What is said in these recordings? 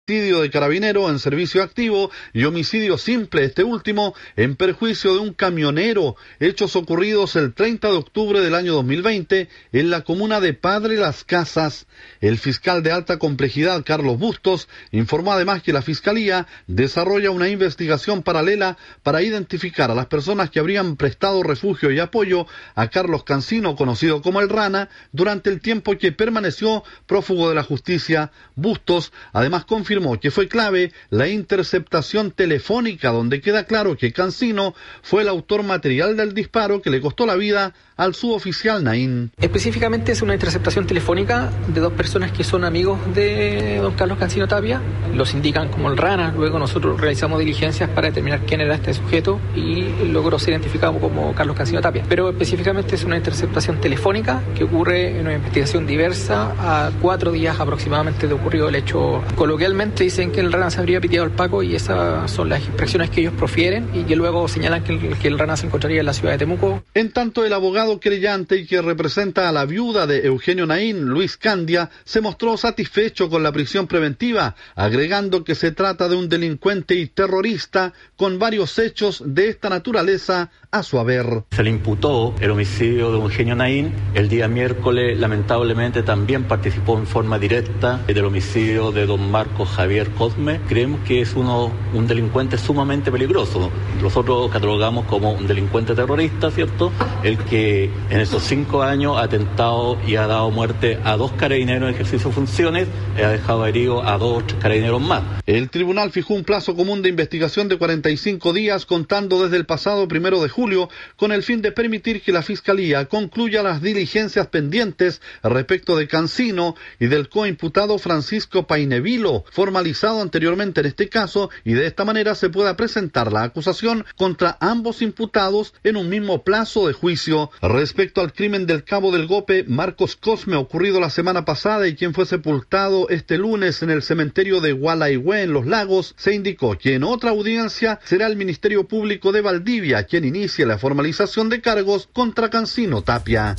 homicidio de carabinero en servicio activo y homicidio simple, este último, en perjuicio de un camionero, hechos ocurridos el 30 de octubre del año 2020 en la comuna de Padre Las Casas. El fiscal de alta complejidad, Carlos Bustos, informó además que la Fiscalía desarrolla una investigación paralela para identificar a las personas que habrían prestado refugio y apoyo a Carlos Cancino, conocido como el Rana, durante el tiempo que permaneció prófugo de la justicia. Bustos además confirmó que fue clave la interceptación telefónica, donde queda claro que Cancino fue el autor material del disparo que le costó la vida al suboficial Naín. Específicamente es una interceptación telefónica de dos personas que son amigos de don Carlos Cancino Tapia, los indican como el Rana, luego nosotros realizamos diligencias para determinar quién era este sujeto y logró ser identificado como Carlos Cancino Tapia. Pero específicamente es una interceptación telefónica que ocurre en una investigación diversa a 4 días aproximadamente de ocurrido el hecho. Coloquialmente dicen que el Rana se habría piteado al Paco y esas son las expresiones que ellos profieren y que luego señalan que el Rana se encontraría en la ciudad de Temuco. En tanto, el abogado querellante y que representa a la viuda de Eugenio Naín, Luis Candia, se mostró satisfecho con la prisión preventiva, agregando que se trata de un delincuente y terrorista con varios hechos de esta naturaleza a su haber. Se le imputó el homicidio de Eugenio Naín. El día miércoles, lamentablemente, también participó en forma directa del homicidio de don Marcos Javier Cosme. Creemos que es un delincuente sumamente peligroso. Nosotros catalogamos como un delincuente terrorista, ¿cierto? El que en esos 5 años ha atentado y ha dado muerte a 2 carabineros en ejercicio de funciones y ha dejado herido a 2 carabineros más. El tribunal fijó un plazo común de investigación de 45 días contando desde el pasado 1 de julio con el fin de permitir que la Fiscalía concluya las diligencias pendientes respecto de Cancino y del coimputado Francisco Painevilo, formalizado anteriormente en este caso, y de esta manera se pueda presentar la acusación contra ambos imputados en un mismo plazo de juicio. Respecto al crimen del cabo del Gope, Marcos Cosme, ocurrido la semana pasada y quien fue sepultado este lunes en el cementerio de Gualaihue, en Los Lagos, se indicó que en otra audiencia será el Ministerio Público de Valdivia quien inicie la formalización de cargos contra Cancino Tapia.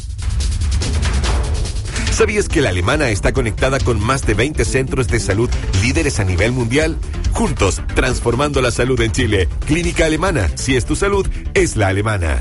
¿Sabías que la Alemana está conectada con más de 20 centros de salud líderes a nivel mundial? Juntos, transformando la salud en Chile. Clínica Alemana. Si es tu salud, es la alemana.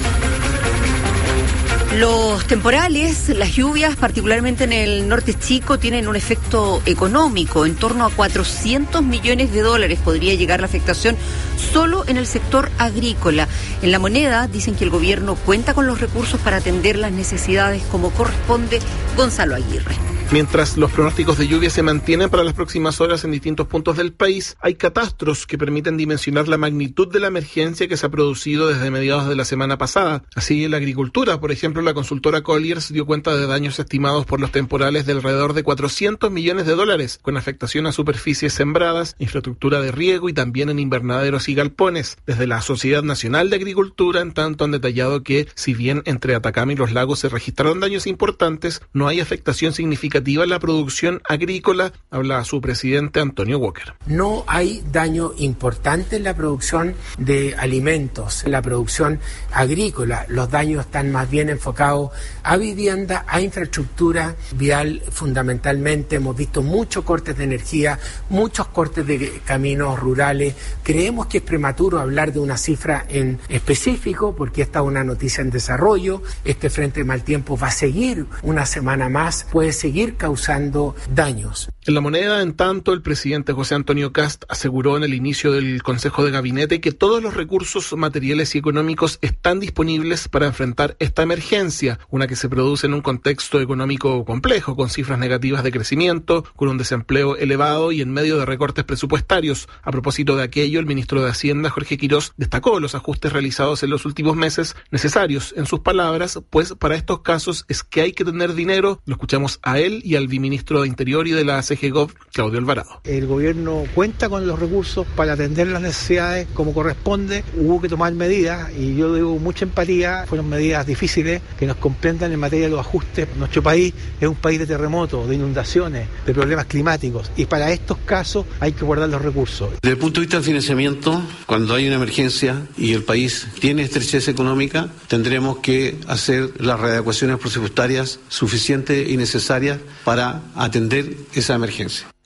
Los temporales, las lluvias, particularmente en el norte chico, tienen un efecto económico. En torno a $400 millones podría llegar la afectación solo en el sector agrícola. En La Moneda dicen que el gobierno cuenta con los recursos para atender las necesidades como corresponde. Gonzalo Aguirre. Mientras los pronósticos de lluvia se mantienen para las próximas horas en distintos puntos del país, hay catastros que permiten dimensionar la magnitud de la emergencia que se ha producido desde mediados de la semana pasada. Así, en la agricultura, por ejemplo, la consultora Colliers dio cuenta de daños estimados por los temporales de alrededor de $400 millones, con afectación a superficies sembradas, infraestructura de riego y también en invernaderos y galpones. Desde la Sociedad Nacional de Agricultura, en tanto, han detallado que, si bien entre Atacama y Los Lagos se registraron daños importantes, no hay afectación significativa en la producción agrícola, habla su presidente Antonio Walker. No hay daño importante en la producción de alimentos, en la producción agrícola. Los daños están más bien enfocados a vivienda, a infraestructura vial fundamentalmente. Hemos visto muchos cortes de energía, muchos cortes de caminos rurales. Creemos que es prematuro hablar de una cifra en específico porque esta es una noticia en desarrollo. Este frente de mal tiempo va a seguir una semana más, puede seguir causando daños. En La Moneda, en tanto, el presidente José Antonio Kast aseguró en el inicio del Consejo de Gabinete que todos los recursos materiales y económicos están disponibles para enfrentar esta emergencia, una que se produce en un contexto económico complejo, con cifras negativas de crecimiento, con un desempleo elevado y en medio de recortes presupuestarios. A propósito de aquello, el ministro de Hacienda, Jorge Quirós, destacó los ajustes realizados en los últimos meses necesarios, en sus palabras, pues para estos casos es que hay que tener dinero. Lo escuchamos a él y al viceministro de Interior y de la CGGOV, Claudio Alvarado. El gobierno cuenta con los recursos para atender las necesidades como corresponde. Hubo que tomar medidas y yo digo mucha empatía. Fueron medidas difíciles que nos comprendan en materia de los ajustes. Nuestro país es un país de terremotos, de inundaciones, de problemas climáticos y para estos casos hay que guardar los recursos. Desde el punto de vista del financiamiento, cuando hay una emergencia y el país tiene estrechez económica, tendremos que hacer las readecuaciones presupuestarias suficientes y necesarias para atender esa emergencia.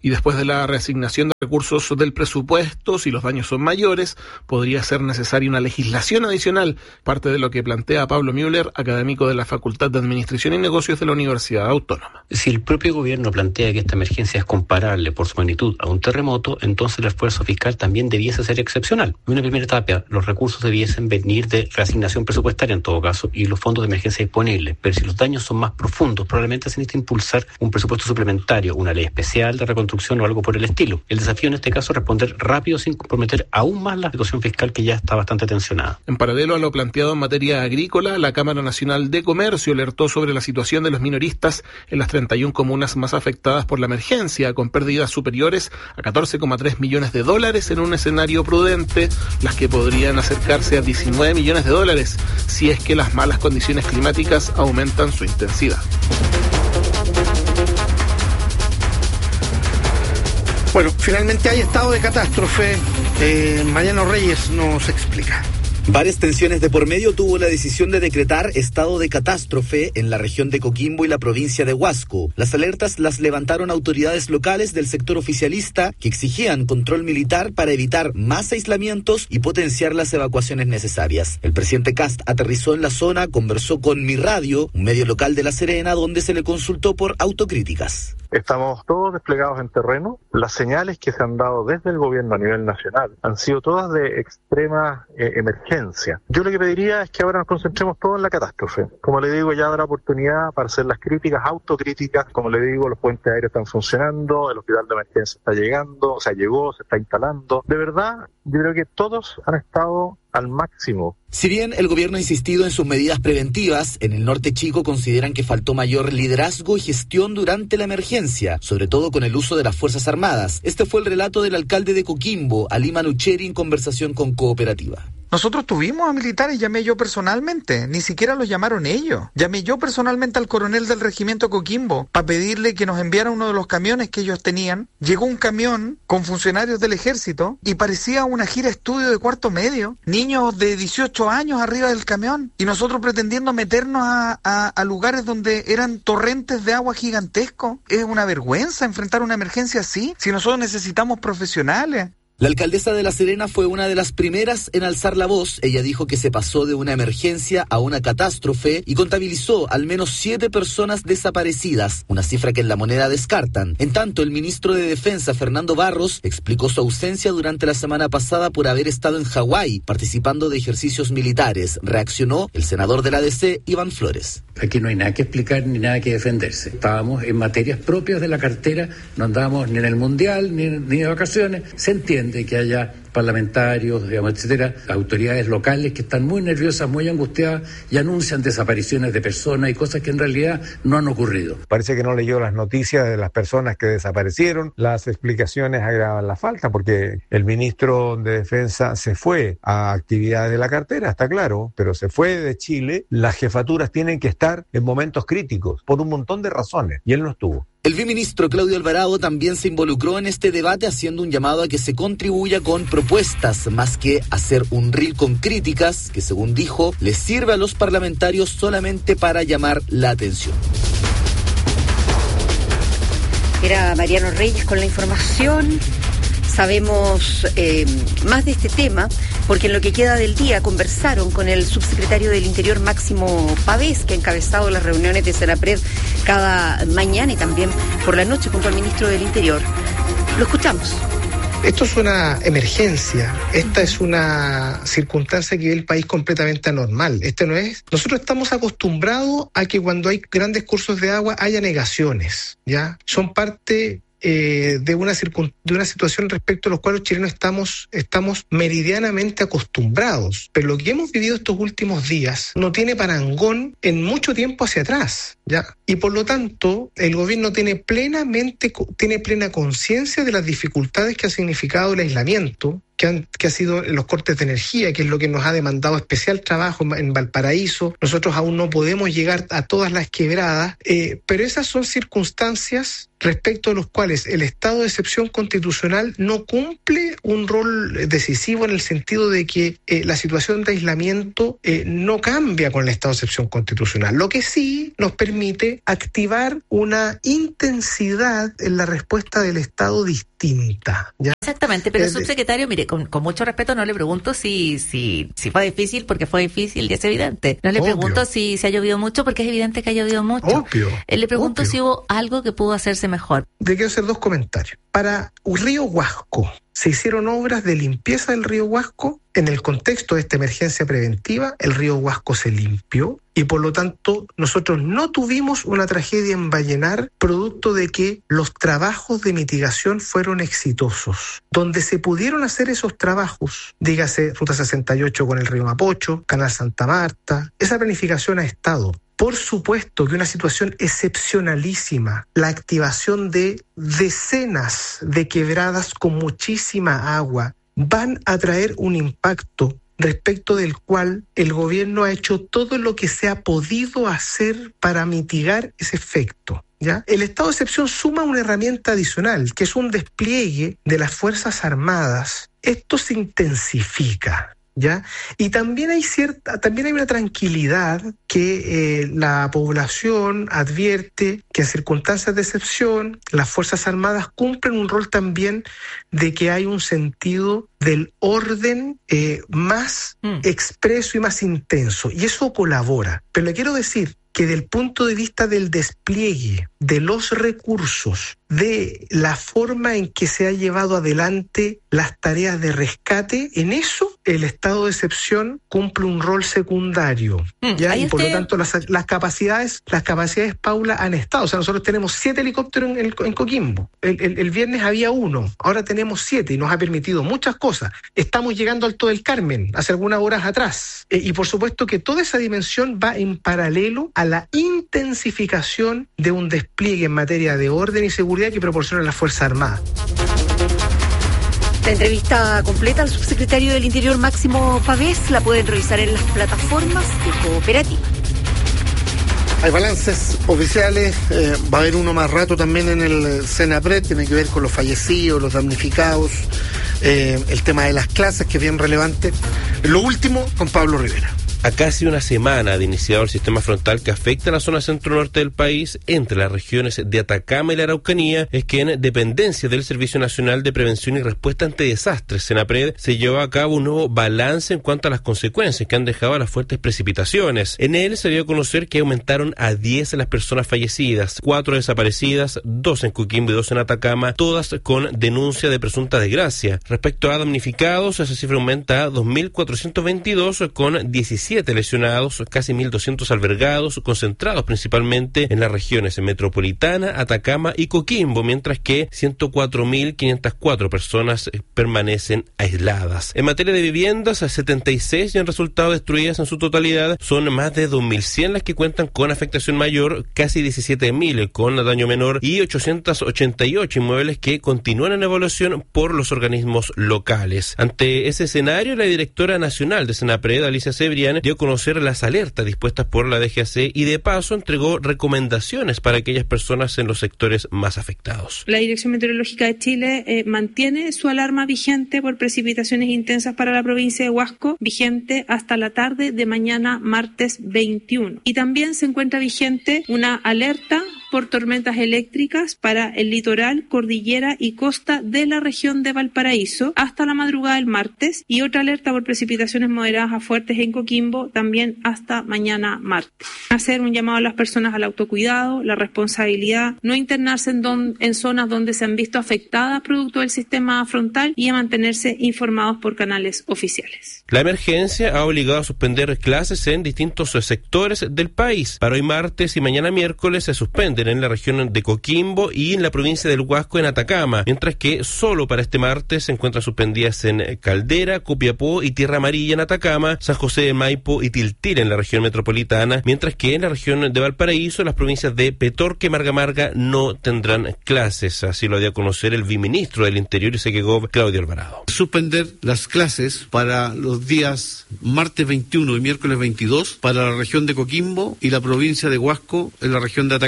Y después de la reasignación de recursos del presupuesto, si los daños son mayores, podría ser necesaria una legislación adicional, parte de lo que plantea Pablo Müller, académico de la Facultad de Administración y Negocios de la Universidad Autónoma. Si el propio gobierno plantea que esta emergencia es comparable por su magnitud a un terremoto, entonces el esfuerzo fiscal también debiese ser excepcional. En una primera etapa, los recursos debiesen venir de reasignación presupuestaria en todo caso y los fondos de emergencia disponibles, pero si los daños son más profundos, probablemente se necesita impulsar un presupuesto suplementario, una ley especial de reconstrucción o algo por el estilo. El desafío en este caso es responder rápido sin comprometer aún más la situación fiscal que ya está bastante tensionada. En paralelo a lo planteado en materia agrícola, la Cámara Nacional de Comercio alertó sobre la situación de los minoristas en las 31 comunas más afectadas por la emergencia, con pérdidas superiores a $14,3 millones en un escenario prudente, las que podrían acercarse a $19 millones si es que las malas condiciones climáticas aumentan su intensidad. Bueno, finalmente hay estado de catástrofe. Mariano Reyes nos explica. Varias tensiones de por medio tuvo la decisión de decretar estado de catástrofe en la región de Coquimbo y la provincia de Huasco. Las alertas las levantaron autoridades locales del sector oficialista que exigían control militar para evitar más aislamientos y potenciar las evacuaciones necesarias. El presidente Kast aterrizó en la zona, conversó con Mi Radio, un medio local de La Serena, donde se le consultó por autocríticas. Estamos todos desplegados en terreno. Las señales que se han dado desde el gobierno a nivel nacional han sido todas de extrema emergencia. Yo lo que pediría es que ahora nos concentremos todos en la catástrofe. Como le digo, ya habrá oportunidad para hacer las críticas, autocríticas. Como le digo, los puentes aéreos están funcionando, el hospital de emergencia está llegando, llegó, se está instalando. De verdad, yo creo que todos han estado al máximo. Si bien el gobierno ha insistido en sus medidas preventivas, en el norte chico consideran que faltó mayor liderazgo y gestión durante la emergencia, sobre todo con el uso de las Fuerzas Armadas. Este fue el relato del alcalde de Coquimbo, Ali Manucheri, en conversación con Cooperativa. Nosotros tuvimos a militares, llamé yo personalmente, ni siquiera los llamaron ellos. Llamé yo personalmente al coronel del regimiento Coquimbo para pedirle que nos enviara uno de los camiones que ellos tenían. Llegó un camión con funcionarios del ejército y parecía una gira estudio de cuarto medio. Niños de 18 años arriba del camión y nosotros pretendiendo meternos a lugares donde eran torrentes de agua gigantescos. Es una vergüenza enfrentar una emergencia así, si nosotros necesitamos profesionales. La alcaldesa de La Serena fue una de las primeras en alzar la voz. Ella dijo que se pasó de una emergencia a una catástrofe y contabilizó al menos 7 personas desaparecidas, una cifra que en La Moneda descartan. En tanto, el ministro de Defensa, Fernando Barros, explicó su ausencia durante la semana pasada por haber estado en Hawái, participando de ejercicios militares. Reaccionó el senador de la DC, Iván Flores. Aquí no hay nada que explicar ni nada que defenderse. Estábamos en materias propias de la cartera, no andábamos ni en el mundial ni de vacaciones. Se entiende que haya parlamentarios, digamos, etcétera, autoridades locales que están muy nerviosas, muy angustiadas y anuncian desapariciones de personas y cosas que en realidad no han ocurrido. Parece que no leyó las noticias de las personas que desaparecieron. Las explicaciones agravan la falta porque el ministro de Defensa se fue a actividades de la cartera, está claro, pero se fue de Chile. Las jefaturas tienen que estar en momentos críticos por un montón de razones y él no estuvo. El viceministro Claudio Alvarado también se involucró en este debate haciendo un llamado a que se contribuya con propuestas, más que hacer un reel con críticas que, según dijo, les sirve a los parlamentarios solamente para llamar la atención. Era Mariano Reyes con la información. Sabemos más de este tema porque en lo que queda del día conversaron con el subsecretario del Interior Máximo Pavés, que ha encabezado las reuniones de Senapred cada mañana y también por la noche junto al ministro del Interior. Lo escuchamos. Esto es una emergencia, esta es una circunstancia que vive el país completamente anormal. Nosotros estamos acostumbrados a que cuando hay grandes cursos de agua haya negaciones, ¿ya? Son parte de una situación respecto a los cuales los chilenos estamos meridianamente acostumbrados. Pero lo que hemos vivido estos últimos días no tiene parangón en mucho tiempo hacia atrás, ¿ya? Y por lo tanto, el gobierno tiene plena conciencia de las dificultades que ha significado el aislamiento, que ha sido los cortes de energía, que es lo que nos ha demandado especial trabajo en Valparaíso. Nosotros aún no podemos llegar a todas las quebradas, pero esas son circunstancias respecto a los cuales el estado de excepción constitucional no cumple un rol decisivo en el sentido de que la situación de aislamiento no cambia con el estado de excepción constitucional. Lo que sí nos permite permite activar una intensidad en la respuesta del Estado distinta, ¿ya? Exactamente, pero subsecretario, mire, con mucho respeto no le pregunto si fue difícil, porque fue difícil y es evidente. No le pregunto si ha llovido mucho, porque es evidente que ha llovido mucho. Obvio. Le pregunto si hubo algo que pudo hacerse mejor. Le quiero hacer dos comentarios. Para el río Huasco, se hicieron obras de limpieza del río Huasco. En el contexto de esta emergencia preventiva, el río Huasco se limpió y por lo tanto nosotros no tuvimos una tragedia en Vallenar, producto de que los trabajos de mitigación fueron exitosos. Donde se pudieron hacer esos trabajos, dígase Ruta 68 con el río Mapocho, Canal Santa Marta, esa planificación ha estado. Por supuesto que una situación excepcionalísima, la activación de decenas de quebradas con muchísima agua, van a traer un impacto respecto del cual el gobierno ha hecho todo lo que se ha podido hacer para mitigar ese efecto, ¿ya? El estado de excepción suma una herramienta adicional, que es un despliegue de las Fuerzas Armadas. Esto se intensifica, ¿ya? Y también hay una tranquilidad que la población advierte que en circunstancias de excepción las Fuerzas Armadas cumplen un rol también de que hay un sentido del orden más expreso y más intenso, y eso colabora. Pero le quiero decir que del punto de vista del despliegue de los recursos, de la forma en que se ha llevado adelante las tareas de rescate, en eso el estado de excepción cumple un rol secundario, ¿ya? Y por lo tanto las capacidades, Paula, han estado. O sea, nosotros tenemos 7 helicópteros en Coquimbo. El viernes había 1, ahora tenemos 7 y nos ha permitido muchas cosas. Estamos llegando al Alto del Carmen hace algunas horas atrás. Y por supuesto que toda esa dimensión va en paralelo a la intensificación de un despliegue en materia de orden y seguridad que proporciona la Fuerza Armada. La entrevista completa al subsecretario del Interior, Máximo Pavés, la pueden revisar en las plataformas de Cooperativa. Hay balances oficiales, va a haber uno más rato también en el Senapred, tiene que ver con los fallecidos, los damnificados, el tema de las clases, que es bien relevante. Lo último, con Pablo Rivera. A casi una semana de iniciado el sistema frontal que afecta a la zona centro-norte del país, entre las regiones de Atacama y la Araucanía, es que en dependencia del Servicio Nacional de Prevención y Respuesta ante Desastres, Senapred, se llevó a cabo un nuevo balance en cuanto a las consecuencias que han dejado las fuertes precipitaciones. En él se dio a conocer que aumentaron a 10 las personas fallecidas, 4 desaparecidas, 2 en Coquimbo y 2 en Atacama, todas con denuncia de presunta desgracia. Respecto a damnificados, esa cifra aumenta a 2.422 con 17 lesionados, casi 1.200 albergados, concentrados principalmente en las regiones metropolitana, Atacama y Coquimbo, mientras que 104.504 personas permanecen aisladas. En materia de viviendas, 76 ya han resultado destruidas en su totalidad, son más de 2.100 las que cuentan con afectación mayor, casi 17.000 con daño menor y 888 inmuebles que continúan en evaluación por los organismos locales. Ante ese escenario, la directora nacional de Senapred, Alicia Cebrián, dio a conocer las alertas dispuestas por la DGAC y de paso entregó recomendaciones para aquellas personas en los sectores más afectados. La Dirección Meteorológica de Chile mantiene su alarma vigente por precipitaciones intensas para la provincia de Huasco, vigente hasta la tarde de mañana martes 21. Y también se encuentra vigente una alerta por tormentas eléctricas para el litoral, cordillera y costa de la región de Valparaíso hasta la madrugada del martes, y otra alerta por precipitaciones moderadas a fuertes en Coquimbo también hasta mañana martes. Hacer un llamado a las personas al autocuidado, la responsabilidad, no internarse en zonas donde se han visto afectadas producto del sistema frontal y a mantenerse informados por canales oficiales. La emergencia ha obligado a suspender clases en distintos sectores del país. Para hoy martes y mañana miércoles se suspenden en la región de Coquimbo y en la provincia del Huasco en Atacama, mientras que solo para este martes se encuentran suspendidas en Caldera, Copiapó y Tierra Amarilla en Atacama, San José de Maipo y Tiltira en la región metropolitana, mientras que en la región de Valparaíso las provincias de Petorque y Marga no tendrán clases. Así lo dio a conocer el viceministro del Interior y Segegov, Claudio Alvarado. Suspender las clases para los días martes 21 y miércoles 22 para la región de Coquimbo y la provincia de Huasco en la región de Atacama.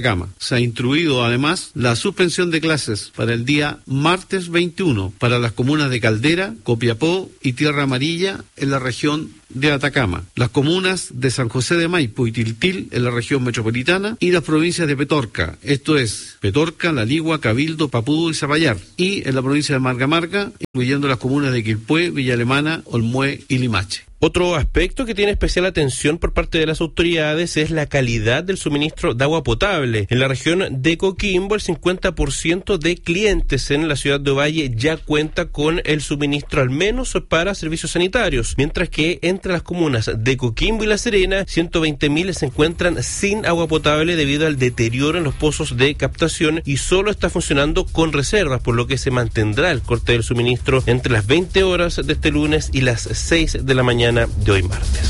se ha instruido además la suspensión de clases para el día martes 21 para las comunas de Caldera, Copiapó y Tierra Amarilla en la región de Atacama, las comunas de San José de Maipo y Tiltil en la región metropolitana y las provincias de Petorca, esto es Petorca, La Ligua, Cabildo, Papudo y Zapallar, y en la provincia de Marga Marga, incluyendo las comunas de Quilpué, Villa Alemana, Olmué y Limache. Otro aspecto que tiene especial atención por parte de las autoridades es la calidad del suministro de agua potable. En la región de Coquimbo, el 50% de clientes en la ciudad de Ovalle ya cuenta con el suministro al menos para servicios sanitarios, mientras que entre las comunas de Coquimbo y La Serena, 120.000 se encuentran sin agua potable debido al deterioro en los pozos de captación y solo está funcionando con reservas, por lo que se mantendrá el corte del suministro entre las 20 horas de este lunes y las 6 de la mañana de hoy martes.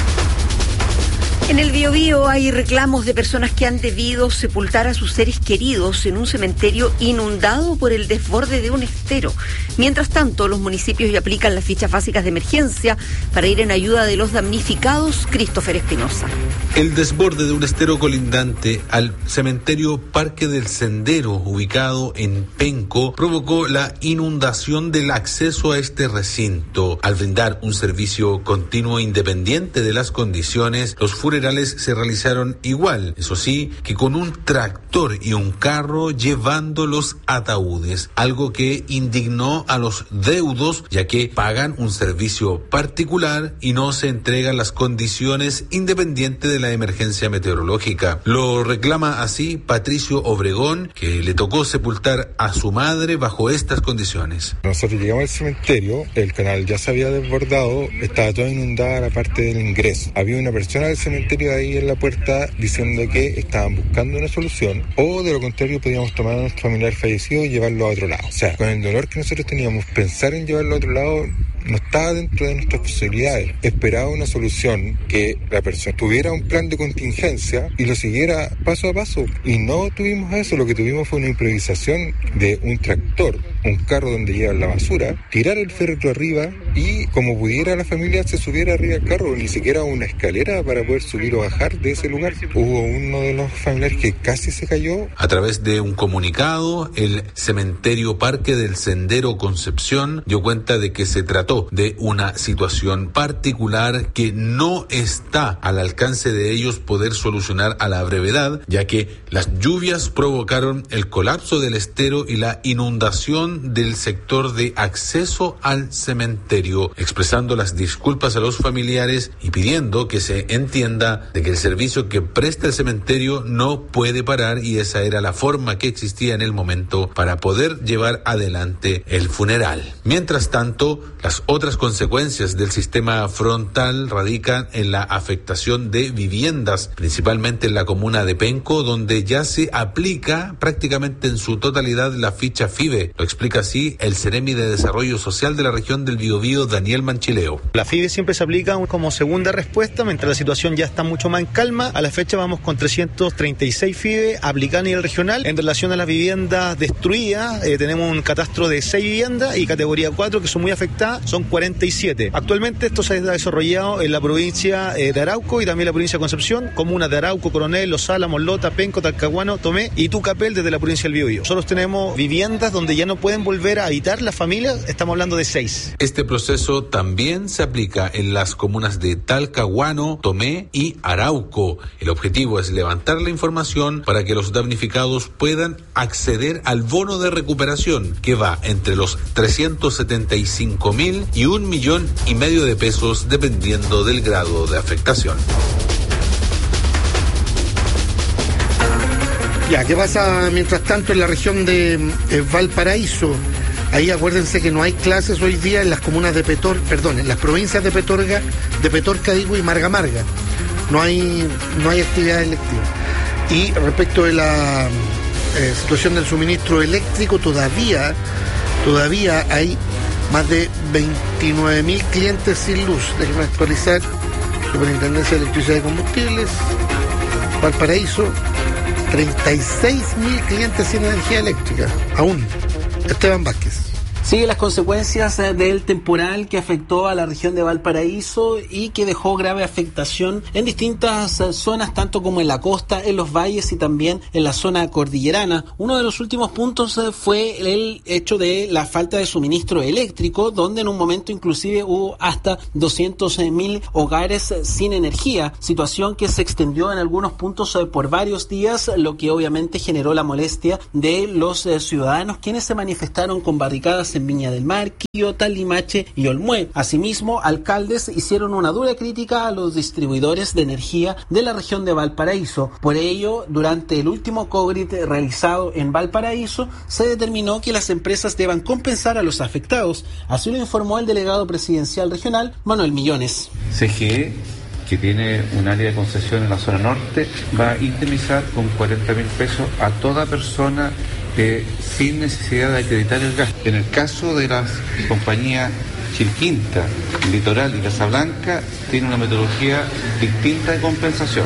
En el Biobío hay reclamos de personas que han debido sepultar a sus seres queridos en un cementerio inundado por el desborde de un estero. Mientras tanto, los municipios ya aplican las fichas básicas de emergencia para ir en ayuda de los damnificados. Christopher Espinosa. El desborde de un estero colindante al cementerio Parque del Sendero, ubicado en Penco, provocó la inundación del acceso a este recinto. Al brindar un servicio continuo independiente de las condiciones, los funerales se realizaron igual, eso sí, que con un tractor y un carro llevando los ataúdes, algo que indignó a los deudos, ya que pagan un servicio particular y no se entregan las condiciones independientes de la emergencia meteorológica. Lo reclama así Patricio Obregón, que le tocó sepultar a su madre bajo estas condiciones. Nosotros llegamos al cementerio, el canal ya se había desbordado, estaba toda inundada la parte del ingreso. Había una persona del cementerio ahí en la puerta diciendo que estaban buscando una solución, o de lo contrario podíamos tomar a nuestro familiar fallecido y llevarlo a otro lado. O sea, con el dolor que nosotros teníamos, pensar en llevarlo a otro lado no estaba dentro de nuestras posibilidades. Esperaba una solución, que la persona tuviera un plan de contingencia y lo siguiera paso a paso, y no tuvimos eso. Lo que tuvimos fue una improvisación de un tractor, un carro donde llevan la basura, tirar el féretro arriba y como pudiera la familia se subiera arriba del carro, ni siquiera una escalera para poder subir o bajar de ese lugar. Hubo uno de los familiares que casi se cayó. A través de un comunicado, el cementerio Parque del Sendero Concepción dio cuenta de que se trató de una situación particular que no está al alcance de ellos poder solucionar a la brevedad, ya que las lluvias provocaron el colapso del estero y la inundación del sector de acceso al cementerio, expresando las disculpas a los familiares y pidiendo que se entienda de que el servicio que presta el cementerio no puede parar, y esa era la forma que existía en el momento para poder llevar adelante el funeral. Mientras tanto, las otras consecuencias del sistema frontal radican en la afectación de viviendas, principalmente en la comuna de Penco, donde ya se aplica prácticamente en su totalidad la ficha FIBE. Lo explica así el Ceremi de Desarrollo Social de la región del Biobío, Daniel Manchileo. La FIBE siempre se aplica como segunda respuesta, mientras la situación ya está mucho más en calma. A la fecha vamos con 336 FIBE aplicadas a nivel regional. En relación a las viviendas destruidas, tenemos un catastro de 6 viviendas y categoría 4 que son muy afectadas, son 47. Actualmente esto se ha desarrollado en la provincia de Arauco y también la provincia de Concepción, comunas de Arauco, Coronel, Los Álamos, Lota, Penco, Talcahuano, Tomé y Tucapel desde la provincia del Biobío. Nosotros tenemos viviendas donde ya no pueden volver a habitar las familias, estamos hablando de 6. Este proceso también se aplica en las comunas de Talcahuano, Tomé y Arauco. El objetivo es levantar la información para que los damnificados puedan acceder al bono de recuperación, que va entre los 375.000 y 1,5 millones de pesos dependiendo del grado de afectación. Ya, ¿qué pasa mientras tanto en la región de Valparaíso? Ahí acuérdense que no hay clases hoy día en las comunas de en las provincias de Petorca y Marga Marga. No hay actividad electiva. Y respecto de la situación del suministro eléctrico, todavía hay más de 29.000 clientes sin luz. Déjenme actualizar. Superintendencia de Electricidad y Combustibles, Valparaíso, 36.000 clientes sin energía eléctrica. Aún. Esteban Vázquez. Sigue las consecuencias del temporal que afectó a la región de Valparaíso y que dejó grave afectación en distintas zonas, tanto como en la costa, en los valles y también en la zona cordillerana. Uno de los últimos puntos fue el hecho de la falta de suministro eléctrico, donde en un momento inclusive hubo hasta 200.000 hogares sin energía, situación que se extendió en algunos puntos por varios días, lo que obviamente generó la molestia de los ciudadanos, quienes se manifestaron con barricadas en Viña del Mar, Quillota, Limache y Olmué. Asimismo, alcaldes hicieron una dura crítica a los distribuidores de energía de la región de Valparaíso. Por ello, durante el último COGRIT realizado en Valparaíso, se determinó que las empresas deban compensar a los afectados. Así lo informó el delegado presidencial regional, Manuel Millones. CGE, que tiene un área de concesión en la zona norte, va a indemnizar con 40.000 pesos a toda persona sin necesidad de acreditar el gasto. En el caso de las compañías Chilquinta, Litoral y Casablanca, tiene una metodología distinta de compensación.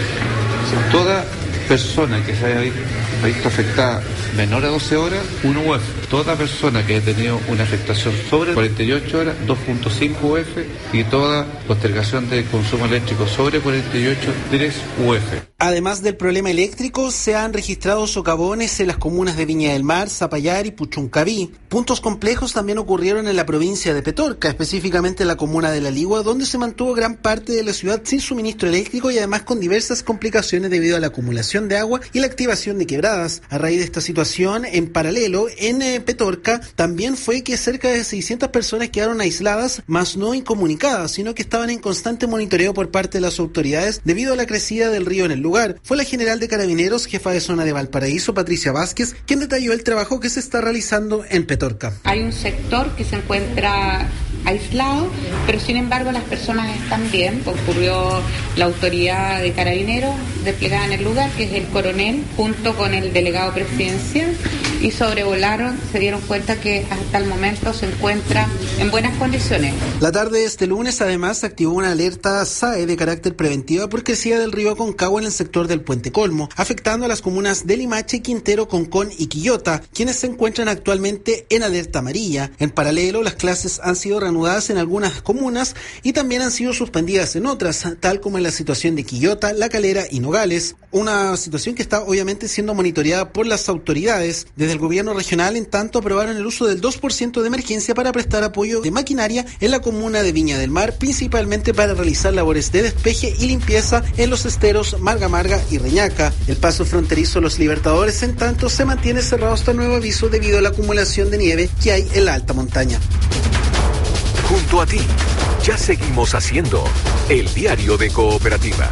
Toda persona que se haya visto afectada menor a 12 horas, 1 UF. Toda persona que haya tenido una afectación sobre 48 horas, 2.5 UF. Y toda postergación de consumo eléctrico sobre 48, 3 UF. Además del problema eléctrico, se han registrado socavones en las comunas de Viña del Mar, Zapallar y Puchuncaví. Puntos complejos también ocurrieron en la provincia de Petorca, específicamente en la comuna de La Ligua, donde se mantuvo gran parte de la ciudad sin suministro eléctrico y además con diversas complicaciones debido a la acumulación de agua y la activación de quebradas. A raíz de esta situación, en paralelo, en Petorca, también fue que cerca de 600 personas quedaron aisladas, más no incomunicadas, sino que estaban en constante monitoreo por parte de las autoridades debido a la crecida del río en el lugar. Fue la general de Carabineros, jefa de zona de Valparaíso, Patricia Vázquez, quien detalló el trabajo que se está realizando en Petorca. Hay un sector que se encuentra aislado, pero sin embargo las personas están bien. Concurrió la autoridad de Carabineros desplegada en el lugar, que es el coronel, junto con el delegado presidencial, y sobrevolaron, se dieron cuenta que hasta el momento se encuentra en buenas condiciones. La tarde de este lunes además se activó una alerta SAE de carácter preventiva por crecida del río Aconcagua en el sector del Puente Colmo, afectando a las comunas de Limache, Quintero, Concón y Quillota, quienes se encuentran actualmente en alerta amarilla. En paralelo, las clases han sido reanudadas en algunas comunas y también han sido suspendidas en otras, tal como en la situación de Quillota, La Calera y Nogales, una situación que está obviamente siendo monitoreada por las autoridades. Desde el gobierno regional, en tanto, aprobaron el uso del 2% de emergencia para prestar apoyo de maquinaria en la comuna de Viña del Mar, principalmente para realizar labores de despeje y limpieza en los esteros Marga Marga y Reñaca. El paso fronterizo Los Libertadores, en tanto, se mantiene cerrado hasta nuevo aviso debido a la acumulación de nieve que hay en la alta montaña. Junto a ti, ya seguimos haciendo el diario de Cooperativa.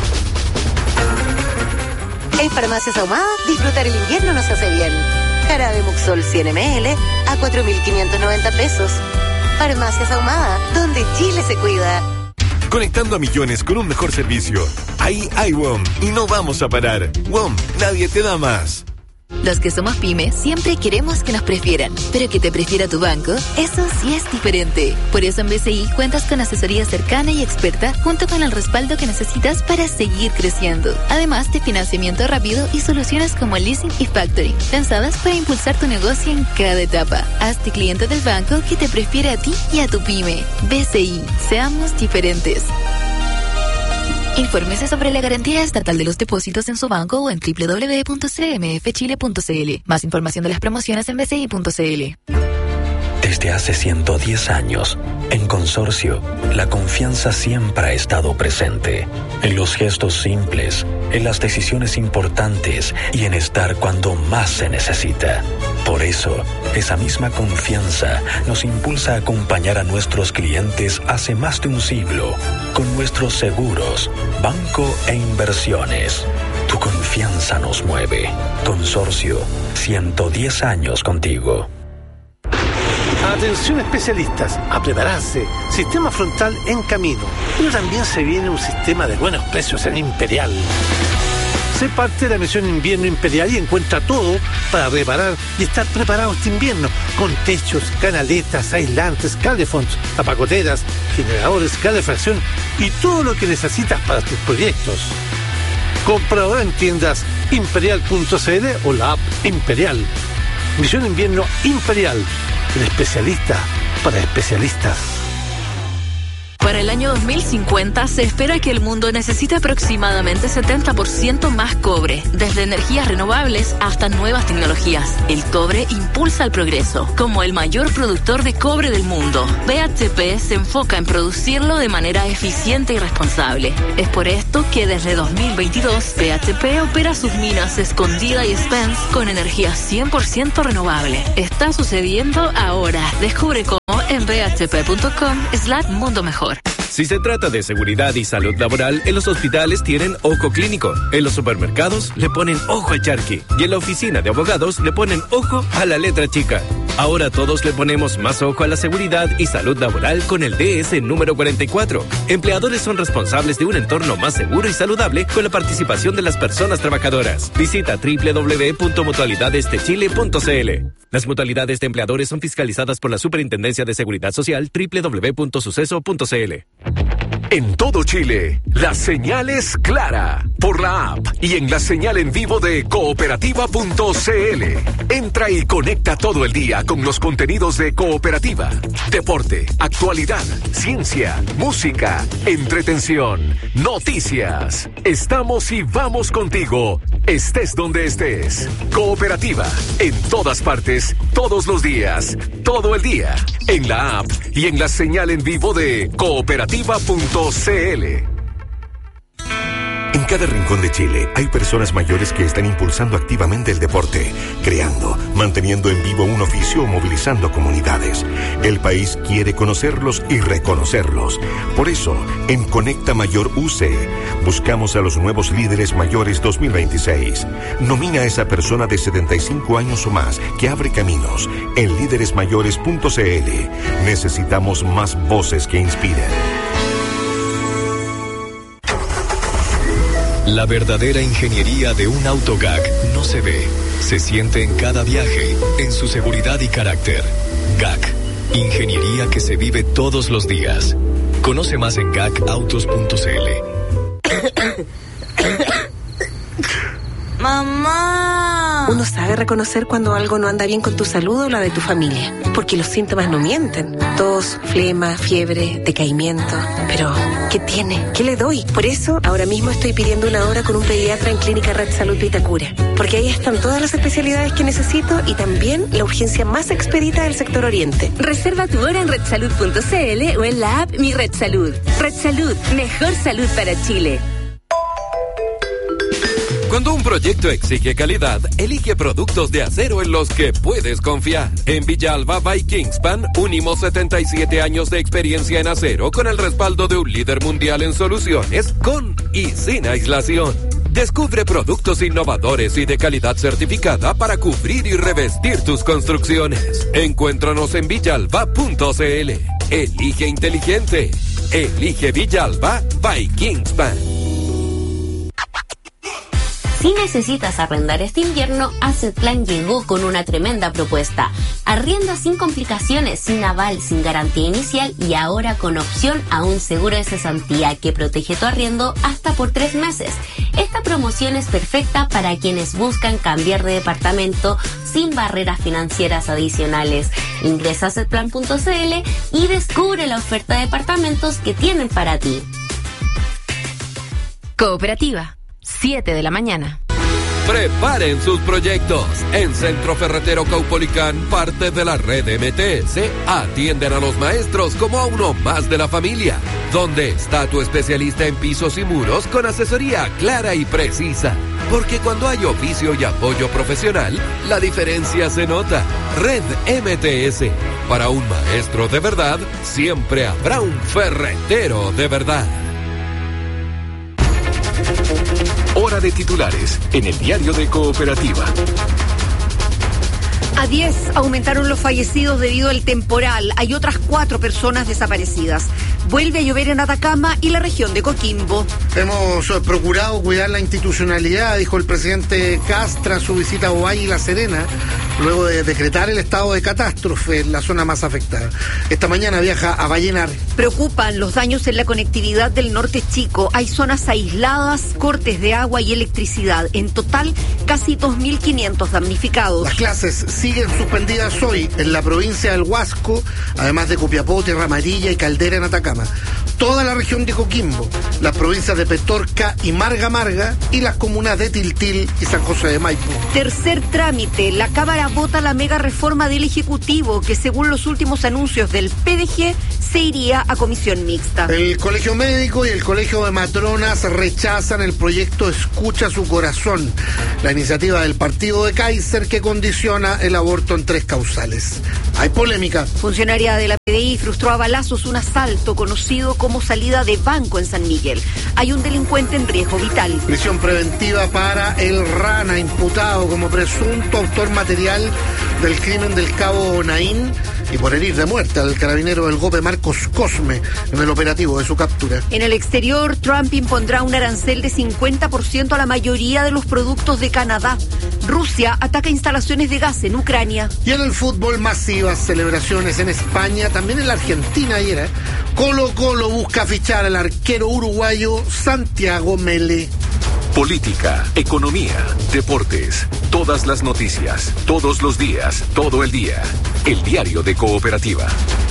En Farmacias Ahumada, disfrutar el invierno nos hace bien. Jarabe Muxol 100 ml a 4.590 pesos. Farmacias Ahumada, donde Chile se cuida. Conectando a millones con un mejor servicio. Ahí hay WOM y no vamos a parar. WOM, nadie te da más. Los que somos pyme siempre queremos que nos prefieran, pero que te prefiera tu banco, eso sí es diferente. Por eso en BCI cuentas con asesoría cercana y experta junto con el respaldo que necesitas para seguir creciendo. Además de financiamiento rápido y soluciones como el leasing y factoring, pensadas para impulsar tu negocio en cada etapa. Hazte cliente del banco que te prefiere a ti y a tu pyme. BCI, seamos diferentes. Infórmese sobre la garantía estatal de los depósitos en su banco o en www.cmfchile.cl. Más información de las promociones en bci.cl. Desde hace 110 años, en Consorcio, la confianza siempre ha estado presente. En los gestos simples, en las decisiones importantes y en estar cuando más se necesita. Por eso, esa misma confianza nos impulsa a acompañar a nuestros clientes hace más de un siglo, con nuestros seguros, banco e inversiones. Tu confianza nos mueve. Consorcio, 110 años contigo. Atención especialistas, a prepararse. Sistema frontal en camino. Pero también se viene un sistema de buenos precios en Imperial. Sé parte de la misión invierno Imperial y encuentra todo para reparar y estar preparado este invierno. Con techos, canaletas, aislantes, calefonds, tapacoteras, generadores, calefacción y todo lo que necesitas para tus proyectos. Compra ahora en tiendas imperial.cl o la app Imperial. Misión invierno Imperial. el especialista para especialistas. Para el año 2050 se espera que el mundo necesite aproximadamente 70% más cobre, desde energías renovables hasta nuevas tecnologías. El cobre impulsa el progreso. Como el mayor productor de cobre del mundo, BHP se enfoca en producirlo de manera eficiente y responsable. Es por esto que desde 2022 BHP opera sus minas Escondida y Spence con energía 100% renovable. Está sucediendo ahora. Descubre cómo en bhp.com/mundo mejor. Si se trata de seguridad y salud laboral, en los hospitales tienen ojo clínico, en los supermercados le ponen ojo al charqui y en la oficina de abogados le ponen ojo a la letra chica. Ahora todos le ponemos más ojo a la seguridad y salud laboral con el DS número 44. Empleadores son responsables de un entorno más seguro y saludable con la participación de las personas trabajadoras. Visita www.mutualidadesdechile.cl. Las mutualidades de empleadores son fiscalizadas por la Superintendencia de Seguridad Social www.suceso.cl. En todo Chile, la señal es clara por la app y en la señal en vivo de cooperativa.cl. Entra y conecta todo el día con los contenidos de Cooperativa. Deporte, actualidad, ciencia, música, entretención, noticias. Estamos y vamos contigo, estés donde estés. Cooperativa, en todas partes, todos los días, todo el día. En la app y en la señal en vivo de cooperativa.cl. En cada rincón de Chile hay personas mayores que están impulsando activamente el deporte, creando, manteniendo en vivo un oficio o movilizando comunidades. El país quiere conocerlos y reconocerlos. Por eso, en Conecta Mayor UC, buscamos a los nuevos líderes mayores 2026. Nomina a esa persona de 75 años o más que abre caminos en líderesmayores.cl. Necesitamos más voces que inspiren. La verdadera ingeniería de un Autogag no se ve, se siente en cada viaje, en su seguridad y carácter. GAC, ingeniería que se vive todos los días. Conoce más en gacautos.cl. ¡Mamá! Uno sabe reconocer cuando algo no anda bien con tu salud o la de tu familia, porque los síntomas no mienten. Tos, flema, fiebre, decaimiento. Pero, ¿qué tiene? ¿Qué le doy? Por eso, ahora mismo estoy pidiendo una hora con un pediatra en Clínica Red Salud Vitacura, porque ahí están todas las especialidades que necesito y también la urgencia más expedita del sector oriente. Reserva tu hora en redsalud.cl o en la app Mi Red Salud. Red Salud, mejor salud para Chile. Cuando un proyecto exige calidad, elige productos de acero en los que puedes confiar. En Villalba by Kingspan, unimos 77 años de experiencia en acero con el respaldo de un líder mundial en soluciones, con y sin aislación. Descubre productos innovadores y de calidad certificada para cubrir y revestir tus construcciones. Encuéntranos en villalba.cl. Elige inteligente. Elige Villalba by Kingspan. Si necesitas arrendar este invierno, Assetplan llegó con una tremenda propuesta. Arrienda sin complicaciones, sin aval, sin garantía inicial y ahora con opción a un seguro de cesantía que protege tu arriendo hasta por 3 meses. Esta promoción es perfecta para quienes buscan cambiar de departamento sin barreras financieras adicionales. Ingresa a assetplan.cl y descubre la oferta de departamentos que tienen para ti. Cooperativa. 7 de la mañana. Preparen sus proyectos. En Centro Ferretero Caupolicán, parte de la red MTS, atienden a los maestros como a uno más de la familia. ¿Dónde está tu especialista en pisos y muros con asesoría clara y precisa? Porque cuando hay oficio y apoyo profesional, la diferencia se nota. Red MTS. Para un maestro de verdad, siempre habrá un ferretero de verdad. Hora de titulares en el diario de Cooperativa. A 10 aumentaron los fallecidos debido al temporal. Hay otras 4 personas desaparecidas. Vuelve a llover en Atacama y la región de Coquimbo. Hemos procurado cuidar la institucionalidad, dijo el presidente Kast tras su visita a Ovalle y La Serena, luego de decretar el estado de catástrofe en la zona más afectada. Esta mañana viaja a Vallenar. Preocupan los daños en la conectividad del norte chico. Hay zonas aisladas, cortes de agua y electricidad. En total, casi 2.500 damnificados. Las clases siguen suspendidas hoy en la provincia del Huasco, además de Copiapó, Tierra Amarilla y Caldera en Atacama. Toda la región de Coquimbo, las provincias de Petorca y Marga Marga y las comunas de Tiltil y San José de Maipo. Tercer trámite, la Cámara vota la mega reforma del Ejecutivo que según los últimos anuncios del PDG se iría a comisión mixta. El Colegio Médico y el Colegio de Matronas rechazan el proyecto Escucha su Corazón, la iniciativa del partido de Kaiser que condiciona el aborto en 3 causales. Hay polémica. Funcionaria de la PDI frustró a balazos un asalto conocido como salida de banco en San Miguel. Hay un delincuente en riesgo vital. Prisión preventiva para el Rana, imputado como presunto autor material del crimen del cabo Naín y por herir de muerte al carabinero del GOPE Marcos Cosme en el operativo de su captura. En el exterior, Trump impondrá un arancel de 50% a la mayoría de los productos de Canadá. Rusia ataca instalaciones de gas en Ucrania. Y en el fútbol, masivas celebraciones en España, también en la Argentina ayer. Colo-Colo busca fichar al arquero uruguayo Santiago Mele. Política, economía, deportes, todas las noticias, todos los días, todo el día. El diario de Cooperativa.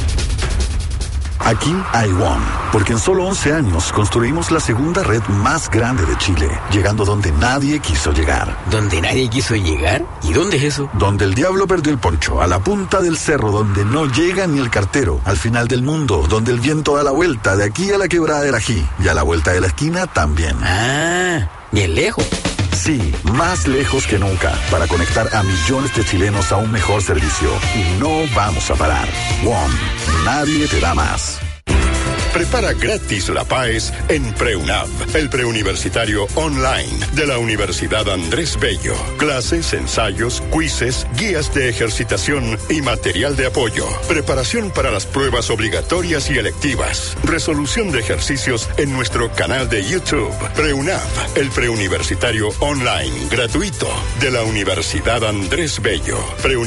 Aquí hay One, porque en solo 11 años construimos la segunda red más grande de Chile, llegando donde nadie quiso llegar. ¿Donde nadie quiso llegar? ¿Y dónde es eso? Donde el diablo perdió el poncho, a la punta del cerro, donde no llega ni el cartero, al final del mundo, donde el viento da la vuelta, de aquí a la quebrada del Ají, y a la vuelta de la esquina también. Ah, bien lejos. Sí, más lejos que nunca, para conectar a millones de chilenos a un mejor servicio. Y no vamos a parar. One, nadie te da más. Prepara gratis la PAES en PreUNAV, el preuniversitario online de la Universidad Andrés Bello. Clases, ensayos, quizzes, guías de ejercitación y material de apoyo. Preparación para las pruebas obligatorias y electivas. Resolución de ejercicios en nuestro canal de YouTube. PreUNAV, el preuniversitario online gratuito de la Universidad Andrés Bello.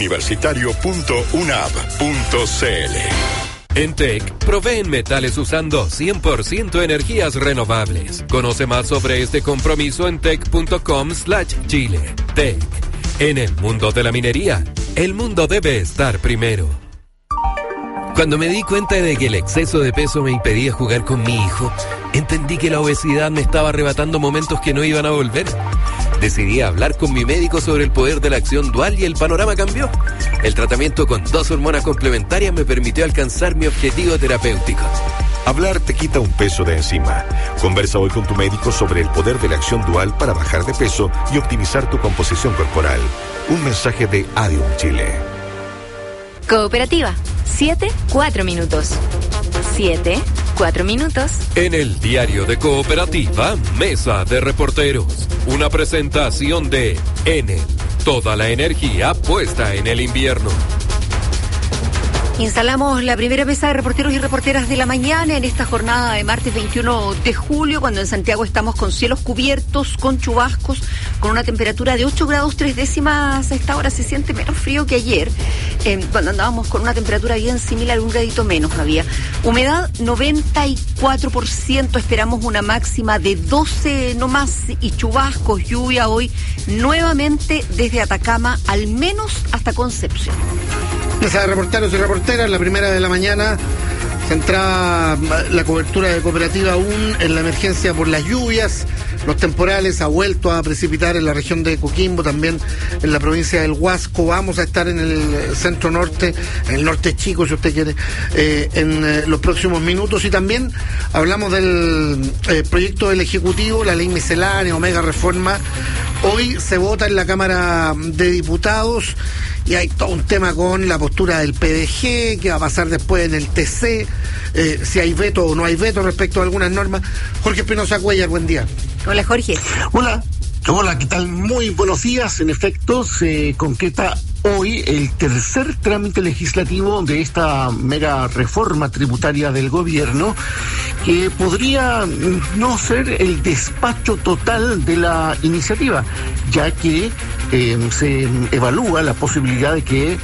preuniversitario.unav.cl. En TEC, proveen metales usando 100% energías renovables. Conoce más sobre este compromiso en tec.com/Chile. TEC. En el mundo de la minería, el mundo debe estar primero. Cuando me di cuenta de que el exceso de peso me impedía jugar con mi hijo, entendí que la obesidad me estaba arrebatando momentos que no iban a volver. Decidí hablar con mi médico sobre el poder de la acción dual y el panorama cambió. El tratamiento con 2 hormonas complementarias me permitió alcanzar mi objetivo terapéutico. Hablar te quita un peso de encima. Conversa hoy con tu médico sobre el poder de la acción dual para bajar de peso y optimizar tu composición corporal. Un mensaje de Adium Chile. Cooperativa. 7-4 minutos. 7-4 minutos. En el diario de Cooperativa, Mesa de Reporteros. Una presentación de Enel. Toda la energía puesta en el invierno. Instalamos la primera mesa de reporteros y reporteras de la mañana en esta jornada de martes 21 de julio, cuando en Santiago estamos con cielos cubiertos, con chubascos, con una temperatura de 8 grados 3 décimas. A esta hora se siente menos frío que ayer, cuando andábamos con una temperatura bien similar, un gradito menos había. Humedad 94%, esperamos una máxima de 12 no más, y chubascos, lluvia hoy nuevamente desde Atacama, al menos hasta Concepción. Mesa de reporteros y reporteras, la primera de la mañana, centrada la cobertura de Cooperativa aún en la emergencia por las lluvias. Los temporales ha vuelto a precipitar en la región de Coquimbo, también en la provincia del Huasco. Vamos a estar en el centro norte, en el norte chico, si usted quiere, en los próximos minutos. Y también hablamos del proyecto del Ejecutivo, la ley miscelánea, Omega Reforma. Hoy se vota en la Cámara de Diputados y hay todo un tema con la postura del PDG, que va a pasar después en el TC, si hay veto o no hay veto respecto a algunas normas. Jorge Espinosa Cuellar, buen día. Hola, Jorge. Hola, ¿qué tal? Muy buenos días. En efecto, se concreta hoy el tercer trámite legislativo de esta mega reforma tributaria del gobierno, que podría no ser el despacho total de la iniciativa, ya que se evalúa la posibilidad de que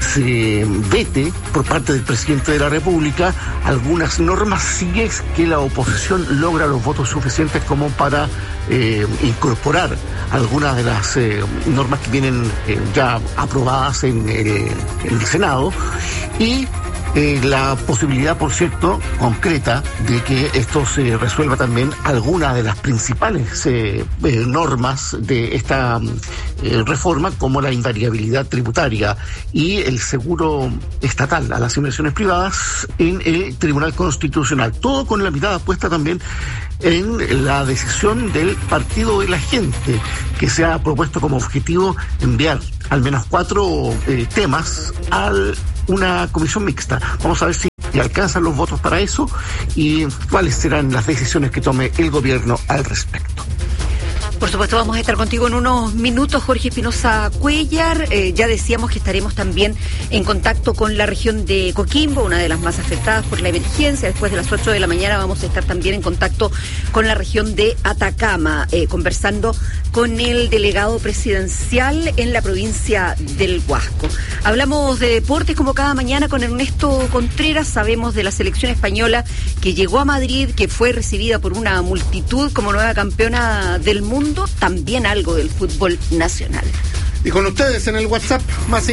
se vete por parte del presidente de la República algunas normas si es que la oposición logra los votos suficientes como para incorporar algunas de las normas que vienen ya aprobadas en el Senado, y la posibilidad, por cierto, concreta de que esto se resuelva también algunas de las principales normas de esta reforma, como la invariabilidad tributaria y el seguro estatal a las inversiones privadas en el Tribunal Constitucional. Todo con la mirada puesta también en la decisión del Partido de la Gente, que se ha propuesto como objetivo enviar al menos 4 temas a una comisión mixta. Vamos a ver si alcanzan los votos para eso y cuáles serán las decisiones que tome el gobierno al respecto. Por supuesto, vamos a estar contigo en unos minutos, Jorge Espinosa Cuellar. Ya decíamos que estaremos también en contacto con la región de Coquimbo, una de las más afectadas por la emergencia. Después de las 8 de la mañana vamos a estar también en contacto con la región de Atacama, conversando con el delegado presidencial en la provincia del Huasco. Hablamos de deportes como cada mañana con Ernesto Contreras. Sabemos de la selección española que llegó a Madrid, que fue recibida por una multitud como nueva campeona del mundo. También algo del fútbol nacional. Y con ustedes en el WhatsApp, más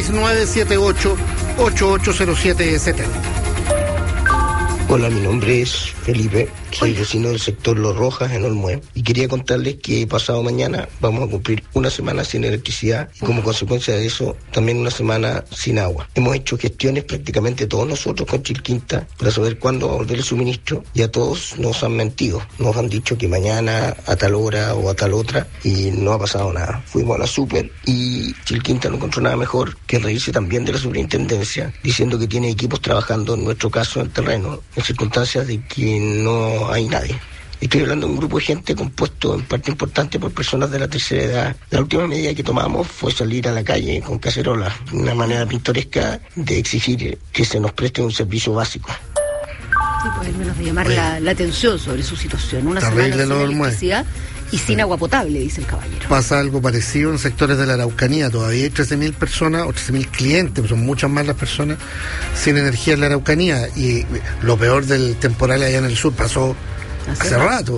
569-78-880770. Hola, mi nombre es Felipe, soy vecino del sector Los Rojas en Olmué, y quería contarles que pasado mañana vamos a cumplir una semana sin electricidad y como consecuencia de eso también una semana sin agua. Hemos hecho gestiones prácticamente todos nosotros con Chilquinta para saber cuándo va a volver el suministro y a todos nos han mentido. Nos han dicho que mañana a tal hora o a tal otra y no ha pasado nada. Fuimos a la super y Chilquinta no encontró nada mejor que reírse también de la superintendencia diciendo que tiene equipos trabajando en nuestro caso en terreno, en circunstancias de que no hay nadie. Estoy hablando de un grupo de gente compuesto en parte importante por personas de la tercera edad. La última medida que tomamos fue salir a la calle con cacerolas, una manera pintoresca de exigir que se nos preste un servicio básico. Sí, pues al menos de llamar la atención sobre su situación. Una semana sin electricidad y sin agua potable, dice el caballero. Pasa algo parecido en sectores de la Araucanía. Todavía hay 13.000 personas o 13.000 clientes, son muchas más las personas sin energía en la Araucanía. Y lo peor del temporal allá en el sur pasó hace rato.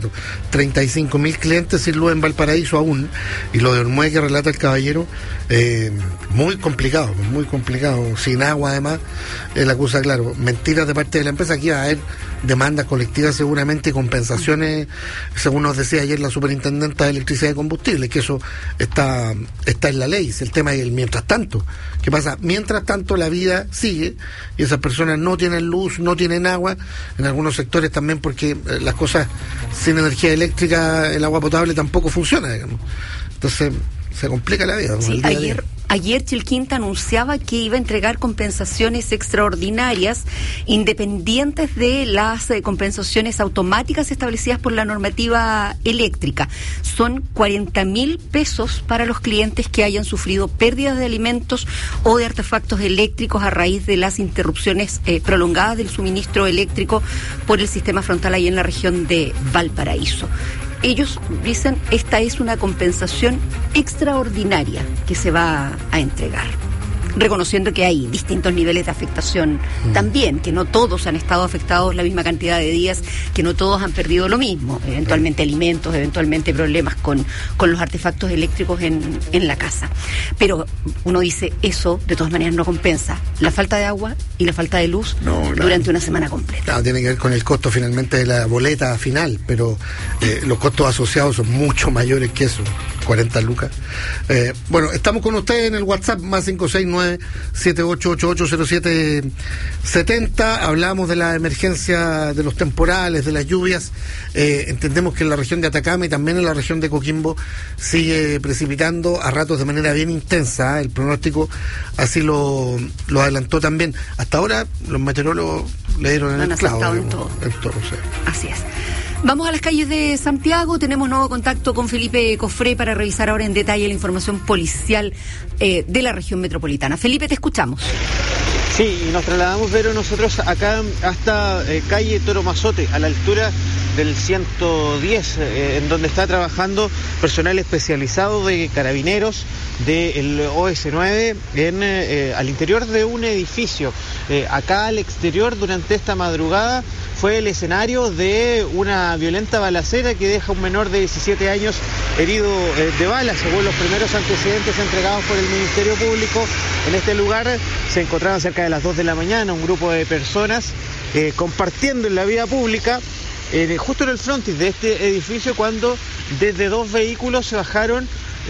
35.000 clientes sin luz en Valparaíso aún. Y lo de Olmué que relata el caballero, muy complicado, sin agua además. Él acusa, claro, mentiras de parte de la empresa, que iba a haber demandas colectivas seguramente y compensaciones, según nos decía ayer la superintendenta de electricidad y combustible, que eso está en la ley. El tema es el mientras tanto. ¿Qué pasa? Mientras tanto la vida sigue y esas personas no tienen luz, no tienen agua, en algunos sectores también porque las cosas sin energía eléctrica, el agua potable tampoco funciona, digamos. Entonces se complica la vida. Sí, ayer Chilquinta anunciaba que iba a entregar compensaciones extraordinarias independientes de las compensaciones automáticas establecidas por la normativa eléctrica. Son 40.000 pesos para los clientes que hayan sufrido pérdidas de alimentos o de artefactos eléctricos a raíz de las interrupciones prolongadas del suministro eléctrico por el sistema frontal ahí en la región de Valparaíso. Ellos dicen, esta es una compensación extraordinaria que se va a entregar, reconociendo que hay distintos niveles de afectación también, que no todos han estado afectados la misma cantidad de días, que no todos han perdido lo mismo, eventualmente alimentos, eventualmente problemas con los artefactos eléctricos en la casa. Pero uno dice, eso de todas maneras no compensa la falta de agua y la falta de luz durante una semana completa. Claro, tiene que ver con el costo finalmente de la boleta final, pero los costos asociados son mucho mayores que eso, 40 lucas. Bueno, estamos con ustedes en el WhatsApp, más 569-7888-0770. Hablamos de la emergencia de los temporales, de las lluvias. Entendemos que en la región de Atacama y también en la región de Coquimbo sigue precipitando a ratos de manera bien intensa. El pronóstico así lo adelantó también. Hasta ahora los meteorólogos le dieron en el clavo. En todo. Sí. Así es. Vamos a las calles de Santiago. Tenemos nuevo contacto con Felipe Cofré para revisar ahora en detalle la información policial de la región metropolitana. Felipe, te escuchamos. Sí, y nos trasladamos, pero nosotros acá hasta calle Toro Mazote, a la altura del 110, en donde está trabajando personal especializado de Carabineros del OS9 al interior de un edificio. Acá al exterior, durante esta madrugada, fue el escenario de una violenta balacera que deja a un menor de 17 años herido de bala. Según los primeros antecedentes entregados por el Ministerio Público, en este lugar se encontraban cerca de las 2 de la mañana un grupo de personas compartiendo en la vía pública, justo en el frontis de este edificio, cuando desde 2 vehículos se bajaron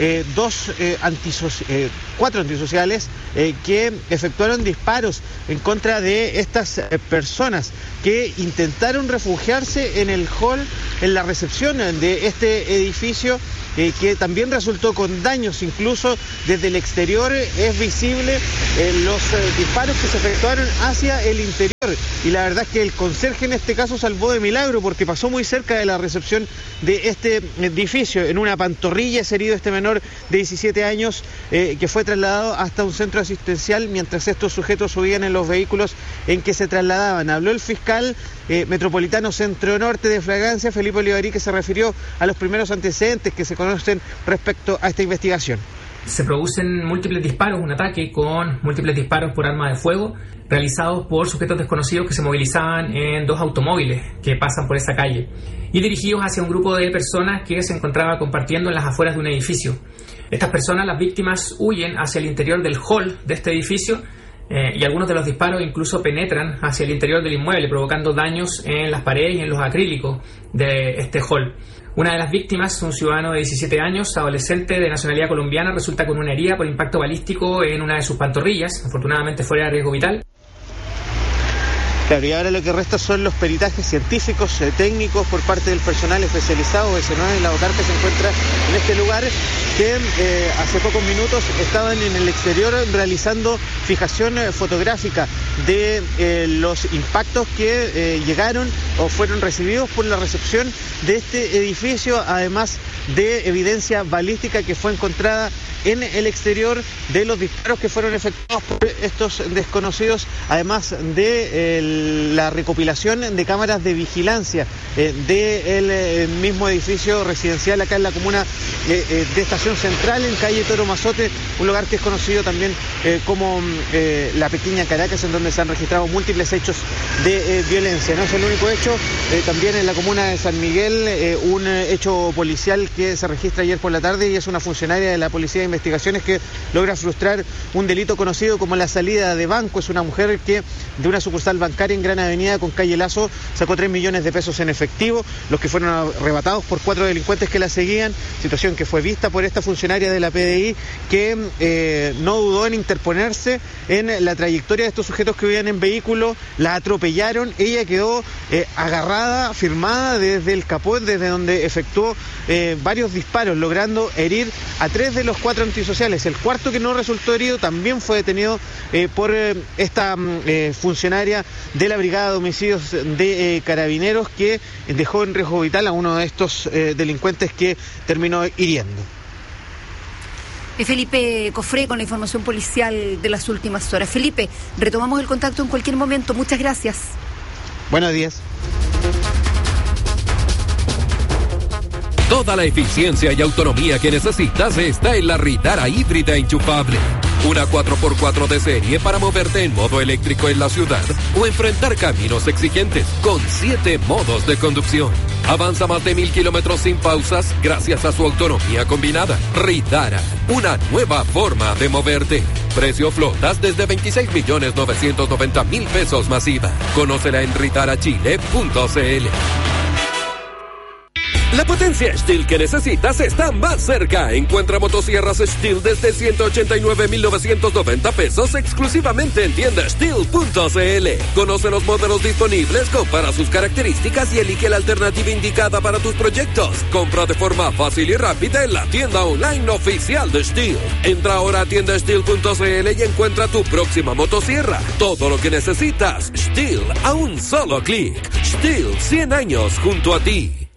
4 antisociales que efectuaron disparos en contra de estas personas que intentaron refugiarse en el hall, en la recepción de este edificio, que también resultó con daños. Incluso desde el exterior es visible los disparos que se efectuaron hacia el interior, y la verdad es que el conserje en este caso salvó de milagro, porque pasó muy cerca de la recepción de este edificio. En una pantorrilla es herido este menor de 17 años que fue trasladado hasta un centro asistencial mientras estos sujetos subían en los vehículos en que se trasladaban. Habló el fiscal metropolitano Centro Norte de Fragancia, Felipe Olivarí, que se refirió a los primeros antecedentes que se conocen respecto a esta investigación. Se producen múltiples disparos, un ataque con múltiples disparos por arma de fuego realizados por sujetos desconocidos que se movilizaban en 2 automóviles que pasan por esa calle y dirigidos hacia un grupo de personas que se encontraba compartiendo en las afueras de un edificio. Estas personas, las víctimas, huyen hacia el interior del hall de este edificio y algunos de los disparos incluso penetran hacia el interior del inmueble, provocando daños en las paredes y en los acrílicos de este hall. Una de las víctimas, un ciudadano de 17 años, adolescente de nacionalidad colombiana, resulta con una herida por impacto balístico en una de sus pantorrillas, afortunadamente fuera de riesgo vital. Claro, y ahora lo que resta son los peritajes científicos, técnicos por parte del personal especializado de C9 en la OCAR, que se encuentra en este lugar, que hace pocos minutos estaban en el exterior realizando fijación fotográfica de los impactos que llegaron o fueron recibidos por la recepción de este edificio, además de evidencia balística que fue encontrada en el exterior de los disparos que fueron efectuados por estos desconocidos, además de la recopilación de cámaras de vigilancia del mismo edificio residencial acá en la comuna de Estación Central, en calle Toro Mazote, un lugar que es conocido también como la Pequeña Caracas, en donde se han registrado múltiples hechos de violencia. No es el único hecho, también en la comuna de San Miguel, un hecho policial que se registra ayer por la tarde, y es una funcionaria de la Policía de Investigaciones que logra frustrar un delito conocido como la salida de banco. Es una mujer que de una sucursal bancaria en Gran Avenida con calle Lazo sacó 3 millones de pesos en efectivo, los que fueron arrebatados por 4 delincuentes que la seguían, situación que fue vista por esta funcionaria de la PDI, que no dudó en interponerse en la trayectoria de estos sujetos que vivían en vehículo, la atropellaron, ella quedó agarrada, firmada desde el capó, desde donde efectuó varios disparos, logrando herir a 3 de los 4 antisociales. El cuarto, que no resultó herido, también fue detenido por esta funcionaria de la Brigada de Homicidios de Carabineros, que dejó en riesgo vital a uno de estos delincuentes que terminó hiriendo. Felipe Cofré con la información policial de las últimas horas. Felipe, retomamos el contacto en cualquier momento. Muchas gracias. Buenos días. Toda la eficiencia y autonomía que necesitas está en la Ritara híbrida enchufable. Una 4x4 de serie para moverte en modo eléctrico en la ciudad o enfrentar caminos exigentes con 7 modos de conducción. Avanza más de 1000 kilómetros sin pausas gracias a su autonomía combinada. Ritara, una nueva forma de moverte. Precio flotas desde 26.990.000 pesos masiva. Conócela en ritarachile.cl. La potencia Stihl que necesitas está más cerca. Encuentra motosierras Stihl desde 189.990 pesos exclusivamente en tienda Stihl.cl. Conoce los modelos disponibles, compara sus características y elige la alternativa indicada para tus proyectos. Compra de forma fácil y rápida en la tienda online oficial de Stihl. Entra ahora a tienda Stihl.cl y encuentra tu próxima motosierra. Todo lo que necesitas, Stihl a un solo clic. Stihl, 100 años junto a ti.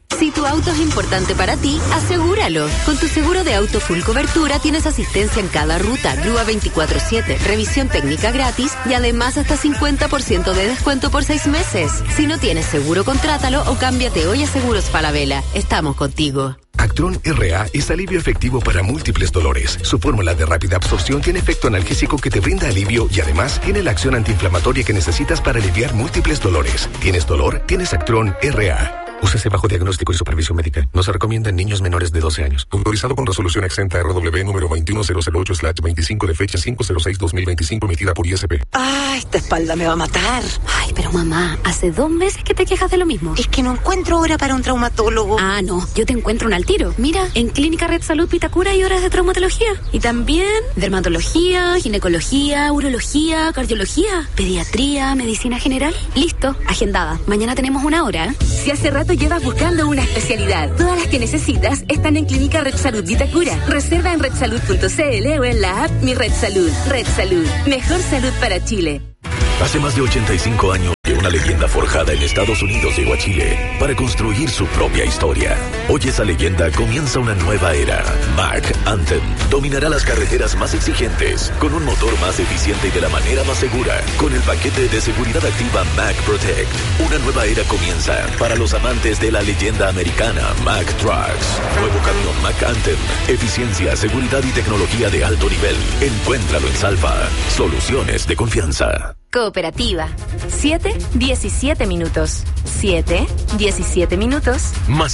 Si tu auto es importante para ti, asegúralo. Con tu seguro de auto full cobertura tienes asistencia en cada ruta, grúa 24/7, revisión técnica gratis y además hasta 50% de descuento por 6 meses. Si no tienes seguro, contrátalo o cámbiate hoy a Seguros Falabella. Estamos contigo. Actron RA es alivio efectivo para múltiples dolores. Su fórmula de rápida absorción tiene efecto analgésico que te brinda alivio y además tiene la acción antiinflamatoria que necesitas para aliviar múltiples dolores. ¿Tienes dolor? Tienes Actron RA. Úsese bajo diagnóstico y supervisión médica. No se recomienda en niños menores de 12 años. Autorizado con resolución exenta RW número 21008/25 de fecha 506/2025 emitida por ISP. Ay, esta espalda me va a matar. Ay, pero mamá, hace 2 meses que te quejas de lo mismo. Es que no encuentro hora para un traumatólogo. Ah, no, yo te encuentro al tiro. Mira, en Clínica Red Salud Vitacura hay horas de traumatología. Y también dermatología, ginecología, urología, cardiología, pediatría, medicina general. Listo, agendada. Mañana tenemos 1 hora. Si hace rato llevas buscando una especialidad, todas las que necesitas están en Clínica Red Salud Vitacura. Reserva en redsalud.cl o en la app Mi Red Salud. Red Salud, mejor salud para Chile. Hace más de 85 años que una leyenda forjada en Estados Unidos llegó a Chile para construir su propia historia. Hoy esa leyenda comienza una nueva era. Mack Anthem dominará las carreteras más exigentes, con un motor más eficiente y de la manera más segura, con el paquete de seguridad activa Mack Protect. Una nueva era comienza para los amantes de la leyenda americana Mack Trucks. Nuevo camión Mack Anthem. Eficiencia, seguridad y tecnología de alto nivel. Encuéntralo en Salva. Soluciones de confianza. Cooperativa. 7-17 minutos. 7-17 minutos. Más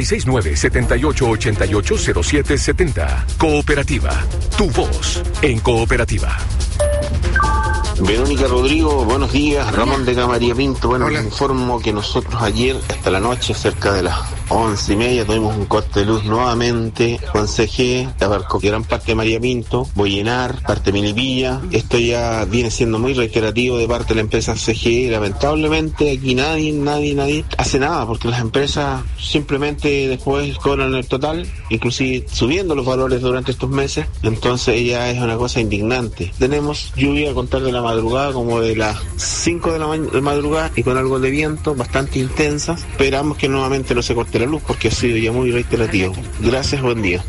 569-7888-0770. Cooperativa. Tu voz en Cooperativa. Verónica Rodrigo, buenos días. Ramón de María Pinto. Bueno, les informo que nosotros ayer hasta la noche, cerca de las 11:30, tuvimos un corte de luz nuevamente con CG, abarcó gran parte de María Pinto, Boyenar, parte de Milipilla. Esto ya viene siendo muy reiterativo de parte de la empresa CG. Lamentablemente aquí nadie hace nada, porque las empresas simplemente después cobran el total, inclusive subiendo los valores durante estos meses. Entonces ya es una cosa indignante. Tenemos lluvia a contar de la madrugada, como de las 5 de la madrugada, y con algo de viento bastante intensa. Esperamos que nuevamente no se corte la luz, porque ha sido ya muy reiterativo. Gracias, buen día.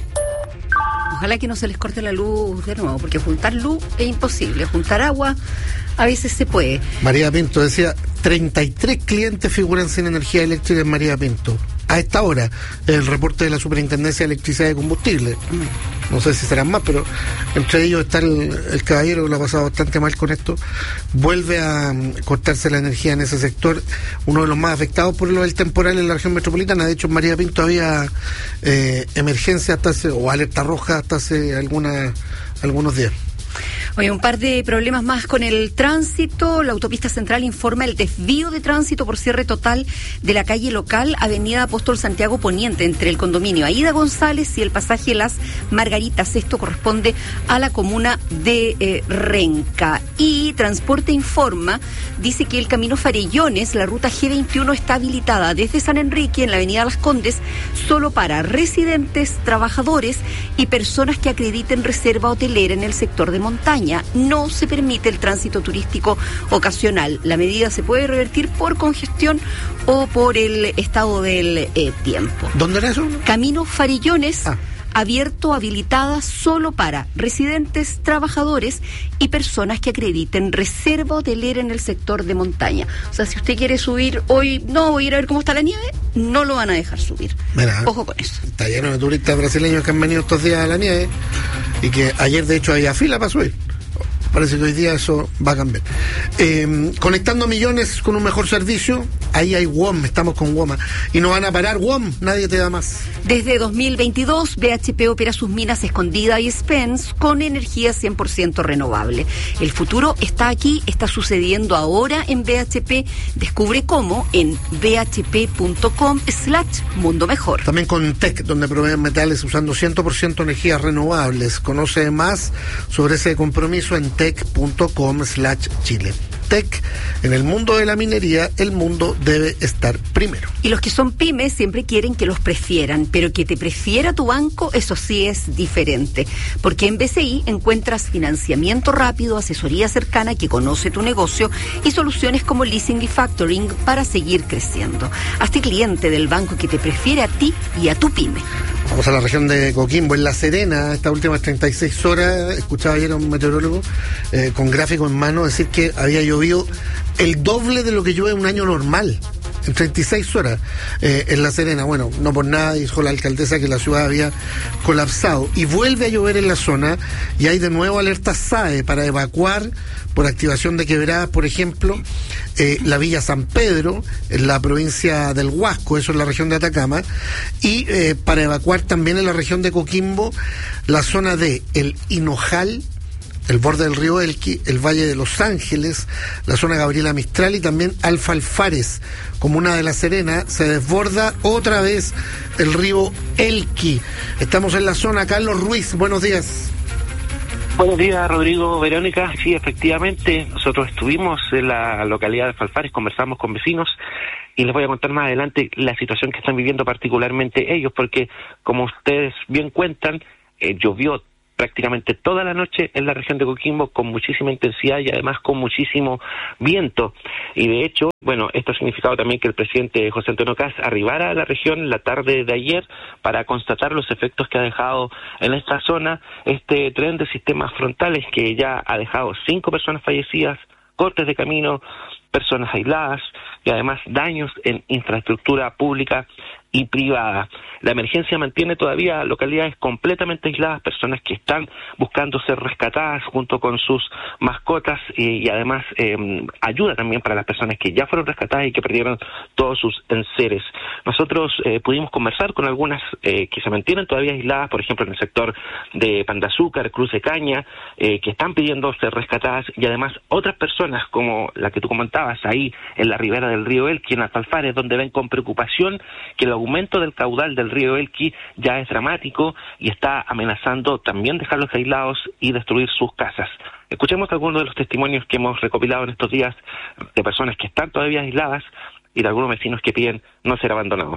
Ojalá que no se les corte la luz de nuevo, porque juntar luz es imposible, juntar agua a veces se puede. María Pinto decía, 33 clientes figuran sin energía eléctrica en María Pinto. A esta hora, el reporte de la Superintendencia de Electricidad y Combustible. No sé si serán más, pero entre ellos está el caballero que lo ha pasado bastante mal con esto. Vuelve a cortarse la energía en ese sector, uno de los más afectados por lo del temporal en la región metropolitana. De hecho, en María Pinto había emergencia o alerta roja hasta hace algunos días. Oye, un par de problemas más con el tránsito. La autopista central informa el desvío de tránsito por cierre total de la calle local Avenida Apóstol Santiago Poniente entre el condominio Aida González y el pasaje Las Margaritas. Esto corresponde a la comuna de Renca. Y Transporte informa, dice que el camino Farellones, la ruta G21, está habilitada desde San Enrique en la Avenida Las Condes solo para residentes, trabajadores y personas que acrediten reserva hotelera en el sector de montaña. No se permite el tránsito turístico ocasional. La medida se puede revertir por congestión o por el estado del tiempo. ¿Dónde era eso? Camino Farillones, habilitada solo para residentes, trabajadores y personas que acrediten reserva hotelera en el sector de montaña. O sea, si usted quiere subir hoy, no, voy a ir a ver cómo está la nieve, no lo van a dejar subir. Mira, ojo con eso. Está lleno de turistas brasileños que han venido estos días a la nieve y que ayer de hecho había fila para subir. Parece que hoy día eso va a cambiar. Conectando millones con un mejor servicio, ahí hay WOM, estamos con WOMA. Y no van a parar WOM, nadie te da más. Desde 2022, BHP opera sus minas Escondida y Spence con energía 100% renovable. El futuro está aquí, está sucediendo ahora en BHP. Descubre cómo en bhp.com/mundo mejor. También con TEC, donde proveen metales usando 100% energías renovables. Conoce más sobre ese compromiso en tec.com/Chile. tech, en el mundo de la minería, el mundo debe estar primero. Y los que son pymes siempre quieren que los prefieran, pero que te prefiera tu banco, eso sí es diferente. Porque en BCI encuentras financiamiento rápido, asesoría cercana que conoce tu negocio y soluciones como leasing y factoring para seguir creciendo. Hazte cliente del banco que te prefiere a ti y a tu pyme. Vamos a la región de Coquimbo, en La Serena, estas últimas 36 horas, escuchaba ayer a un meteorólogo con gráfico en mano decir que había llovido el doble de lo que llueve un año normal, en 36 horas en La Serena. Bueno, no por nada dijo la alcaldesa que la ciudad había colapsado, y vuelve a llover en la zona, y hay de nuevo alerta SAE para evacuar por activación de quebradas, por ejemplo, la Villa San Pedro, en la provincia del Huasco, eso en la región de Atacama, y para evacuar también en la región de Coquimbo la zona de El Hinojal, el borde del río Elqui, el Valle de Los Ángeles, la zona Gabriela Mistral y también Alfalfares, comuna de La Serena. Se desborda otra vez el río Elqui. Estamos en la zona. Carlos Ruiz, buenos días. Buenos días, Rodrigo, Verónica. Sí, efectivamente, nosotros estuvimos en la localidad de Alfalfares, conversamos con vecinos y les voy a contar más adelante la situación que están viviendo particularmente ellos, porque como ustedes bien cuentan, llovió prácticamente toda la noche en la región de Coquimbo con muchísima intensidad y además con muchísimo viento. Y de hecho, bueno, esto ha significado también que el presidente José Antonio Kast arribara a la región la tarde de ayer para constatar los efectos que ha dejado en esta zona este tren de sistemas frontales que ya ha dejado 5 personas fallecidas, cortes de camino, personas aisladas y además daños en infraestructura pública y privada. La emergencia mantiene todavía localidades completamente aisladas, personas que están buscando ser rescatadas junto con sus mascotas y además ayuda también para las personas que ya fueron rescatadas y que perdieron todos sus enseres. Nosotros pudimos conversar con algunas que se mantienen todavía aisladas, por ejemplo en el sector de Pan de Azúcar, Cruz de Caña, que están pidiendo ser rescatadas, y además otras personas como la que tú comentabas ahí en la ribera del río Elqui, en Alfalfares, donde ven con preocupación que el aumento del caudal del río Elqui ya es dramático y está amenazando también dejarlos aislados y destruir sus casas. Escuchemos algunos de los testimonios que hemos recopilado en estos días de personas que están todavía aisladas y de algunos vecinos que piden no ser abandonados.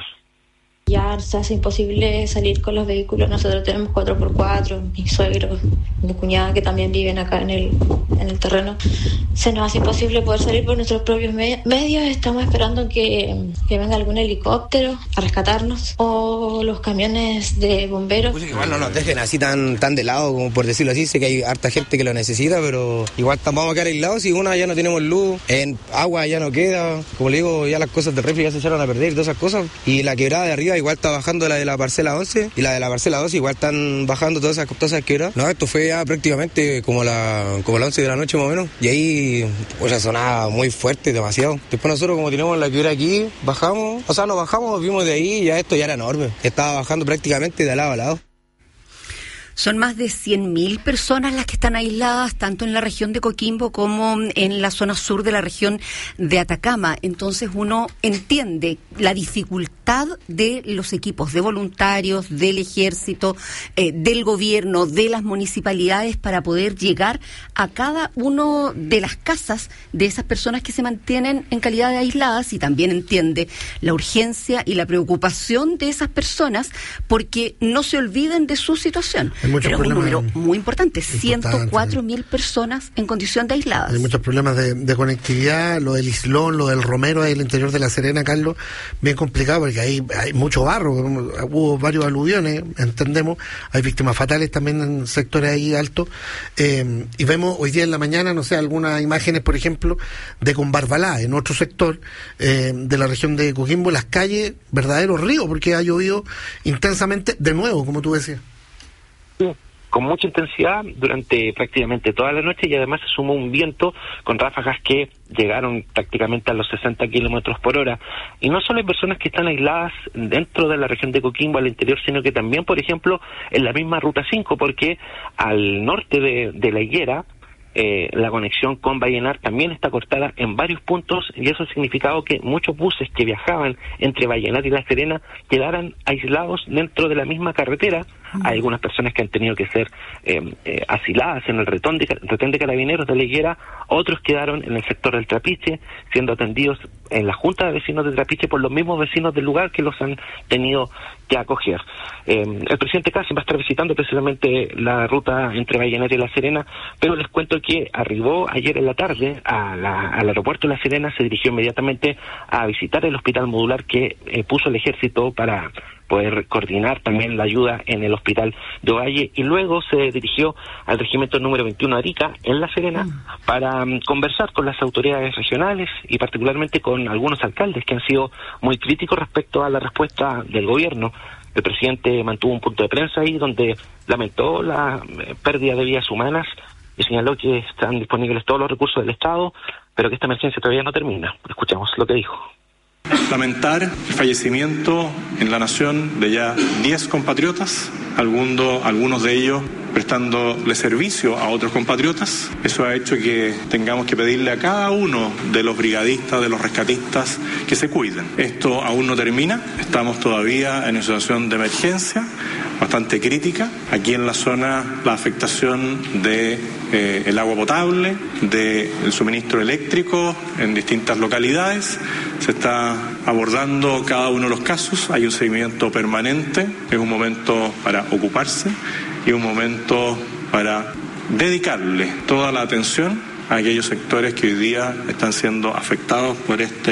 Ya se hace imposible salir con los vehículos. Nosotros tenemos 4x4, mi suegro, mi cuñada que también viven acá en el terreno. Se nos hace imposible poder salir por nuestros propios medios. Estamos esperando que venga algún helicóptero a rescatarnos o los camiones de bomberos. Pues igual no nos dejen así tan de lado, como por decirlo así. Sé que hay harta gente que lo necesita, pero igual vamos a quedar aislados. Y ya no tenemos luz, en agua ya no queda. Como le digo, ya las cosas de refri ya se echaron a perder y todas esas cosas. Y la quebrada de arriba igual está bajando, la de la parcela 11 y la de la parcela 12 igual están bajando todas esas quebradas. No, esto fue ya prácticamente como la 11 de la noche más o menos, y ahí pues sonaba muy fuerte, demasiado. Después nosotros, como tenemos la quiebra aquí, bajamos, nos bajamos, vimos de ahí y ya esto ya era enorme, estaba bajando prácticamente de lado a lado. Son más de 100.000 personas las que están aisladas, tanto en la región de Coquimbo como en la zona sur de la región de Atacama. Entonces uno entiende la dificultad de los equipos de voluntarios, del ejército, del gobierno, de las municipalidades para poder llegar a cada uno de las casas de esas personas que se mantienen en calidad de aisladas, y también entiende la urgencia y la preocupación de esas personas porque no se olviden de su situación. Pero un número muy importante, 104.000 personas en condición de aisladas. Hay muchos problemas de conectividad, lo del Islón, lo del Romero, ahí en el interior de La Serena, Carlos, bien complicado porque hay mucho barro, hubo varios aluviones, entendemos, hay víctimas fatales también en sectores ahí altos, y vemos hoy día en la mañana, no sé, algunas imágenes, por ejemplo, de Conbarbalá, en otro sector de la región de Coquimbo, las calles, verdaderos ríos, porque ha llovido intensamente de nuevo, como tú decías. Con mucha intensidad durante prácticamente toda la noche, y además se sumó un viento con ráfagas que llegaron prácticamente a los 60 kilómetros por hora. Y no solo hay personas que están aisladas dentro de la región de Coquimbo al interior, sino que también, por ejemplo, en la misma Ruta 5, porque al norte de La Higuera, la conexión con Vallenar también está cortada en varios puntos, y eso ha significado que muchos buses que viajaban entre Vallenar y La Serena quedaran aislados dentro de la misma carretera, Hay algunas personas que han tenido que ser asiladas en el retén de Carabineros de La Higuera, otros quedaron en el sector del Trapiche, siendo atendidos en la Junta de Vecinos de Trapiche por los mismos vecinos del lugar que los han tenido que acoger. El presidente Kast va a estar visitando precisamente la ruta entre Vallenar y La Serena, pero les cuento que arribó ayer en la tarde al aeropuerto de La Serena, se dirigió inmediatamente a visitar el hospital modular que puso el ejército para poder coordinar también la ayuda en el hospital de Ovalle, y luego se dirigió al regimiento número 21 Arica en La Serena para conversar con las autoridades regionales y particularmente con algunos alcaldes que han sido muy críticos respecto a la respuesta del gobierno. El presidente mantuvo un punto de prensa ahí donde lamentó la pérdida de vidas humanas y señaló que están disponibles todos los recursos del Estado, pero que esta emergencia todavía no termina. Escuchamos lo que dijo. Lamentar el fallecimiento en la nación de ya 10 compatriotas, algunos de ellos prestándole servicio a otros compatriotas. Eso ha hecho que tengamos que pedirle a cada uno de los brigadistas, de los rescatistas, que se cuiden. Esto aún no termina, estamos todavía en una situación de emergencia bastante crítica. Aquí en la zona la afectación de el agua potable, del suministro eléctrico en distintas localidades. Se está abordando cada uno de los casos, hay un seguimiento permanente, es un momento para ocuparse y un momento para dedicarle toda la atención a aquellos sectores que hoy día están siendo afectados por este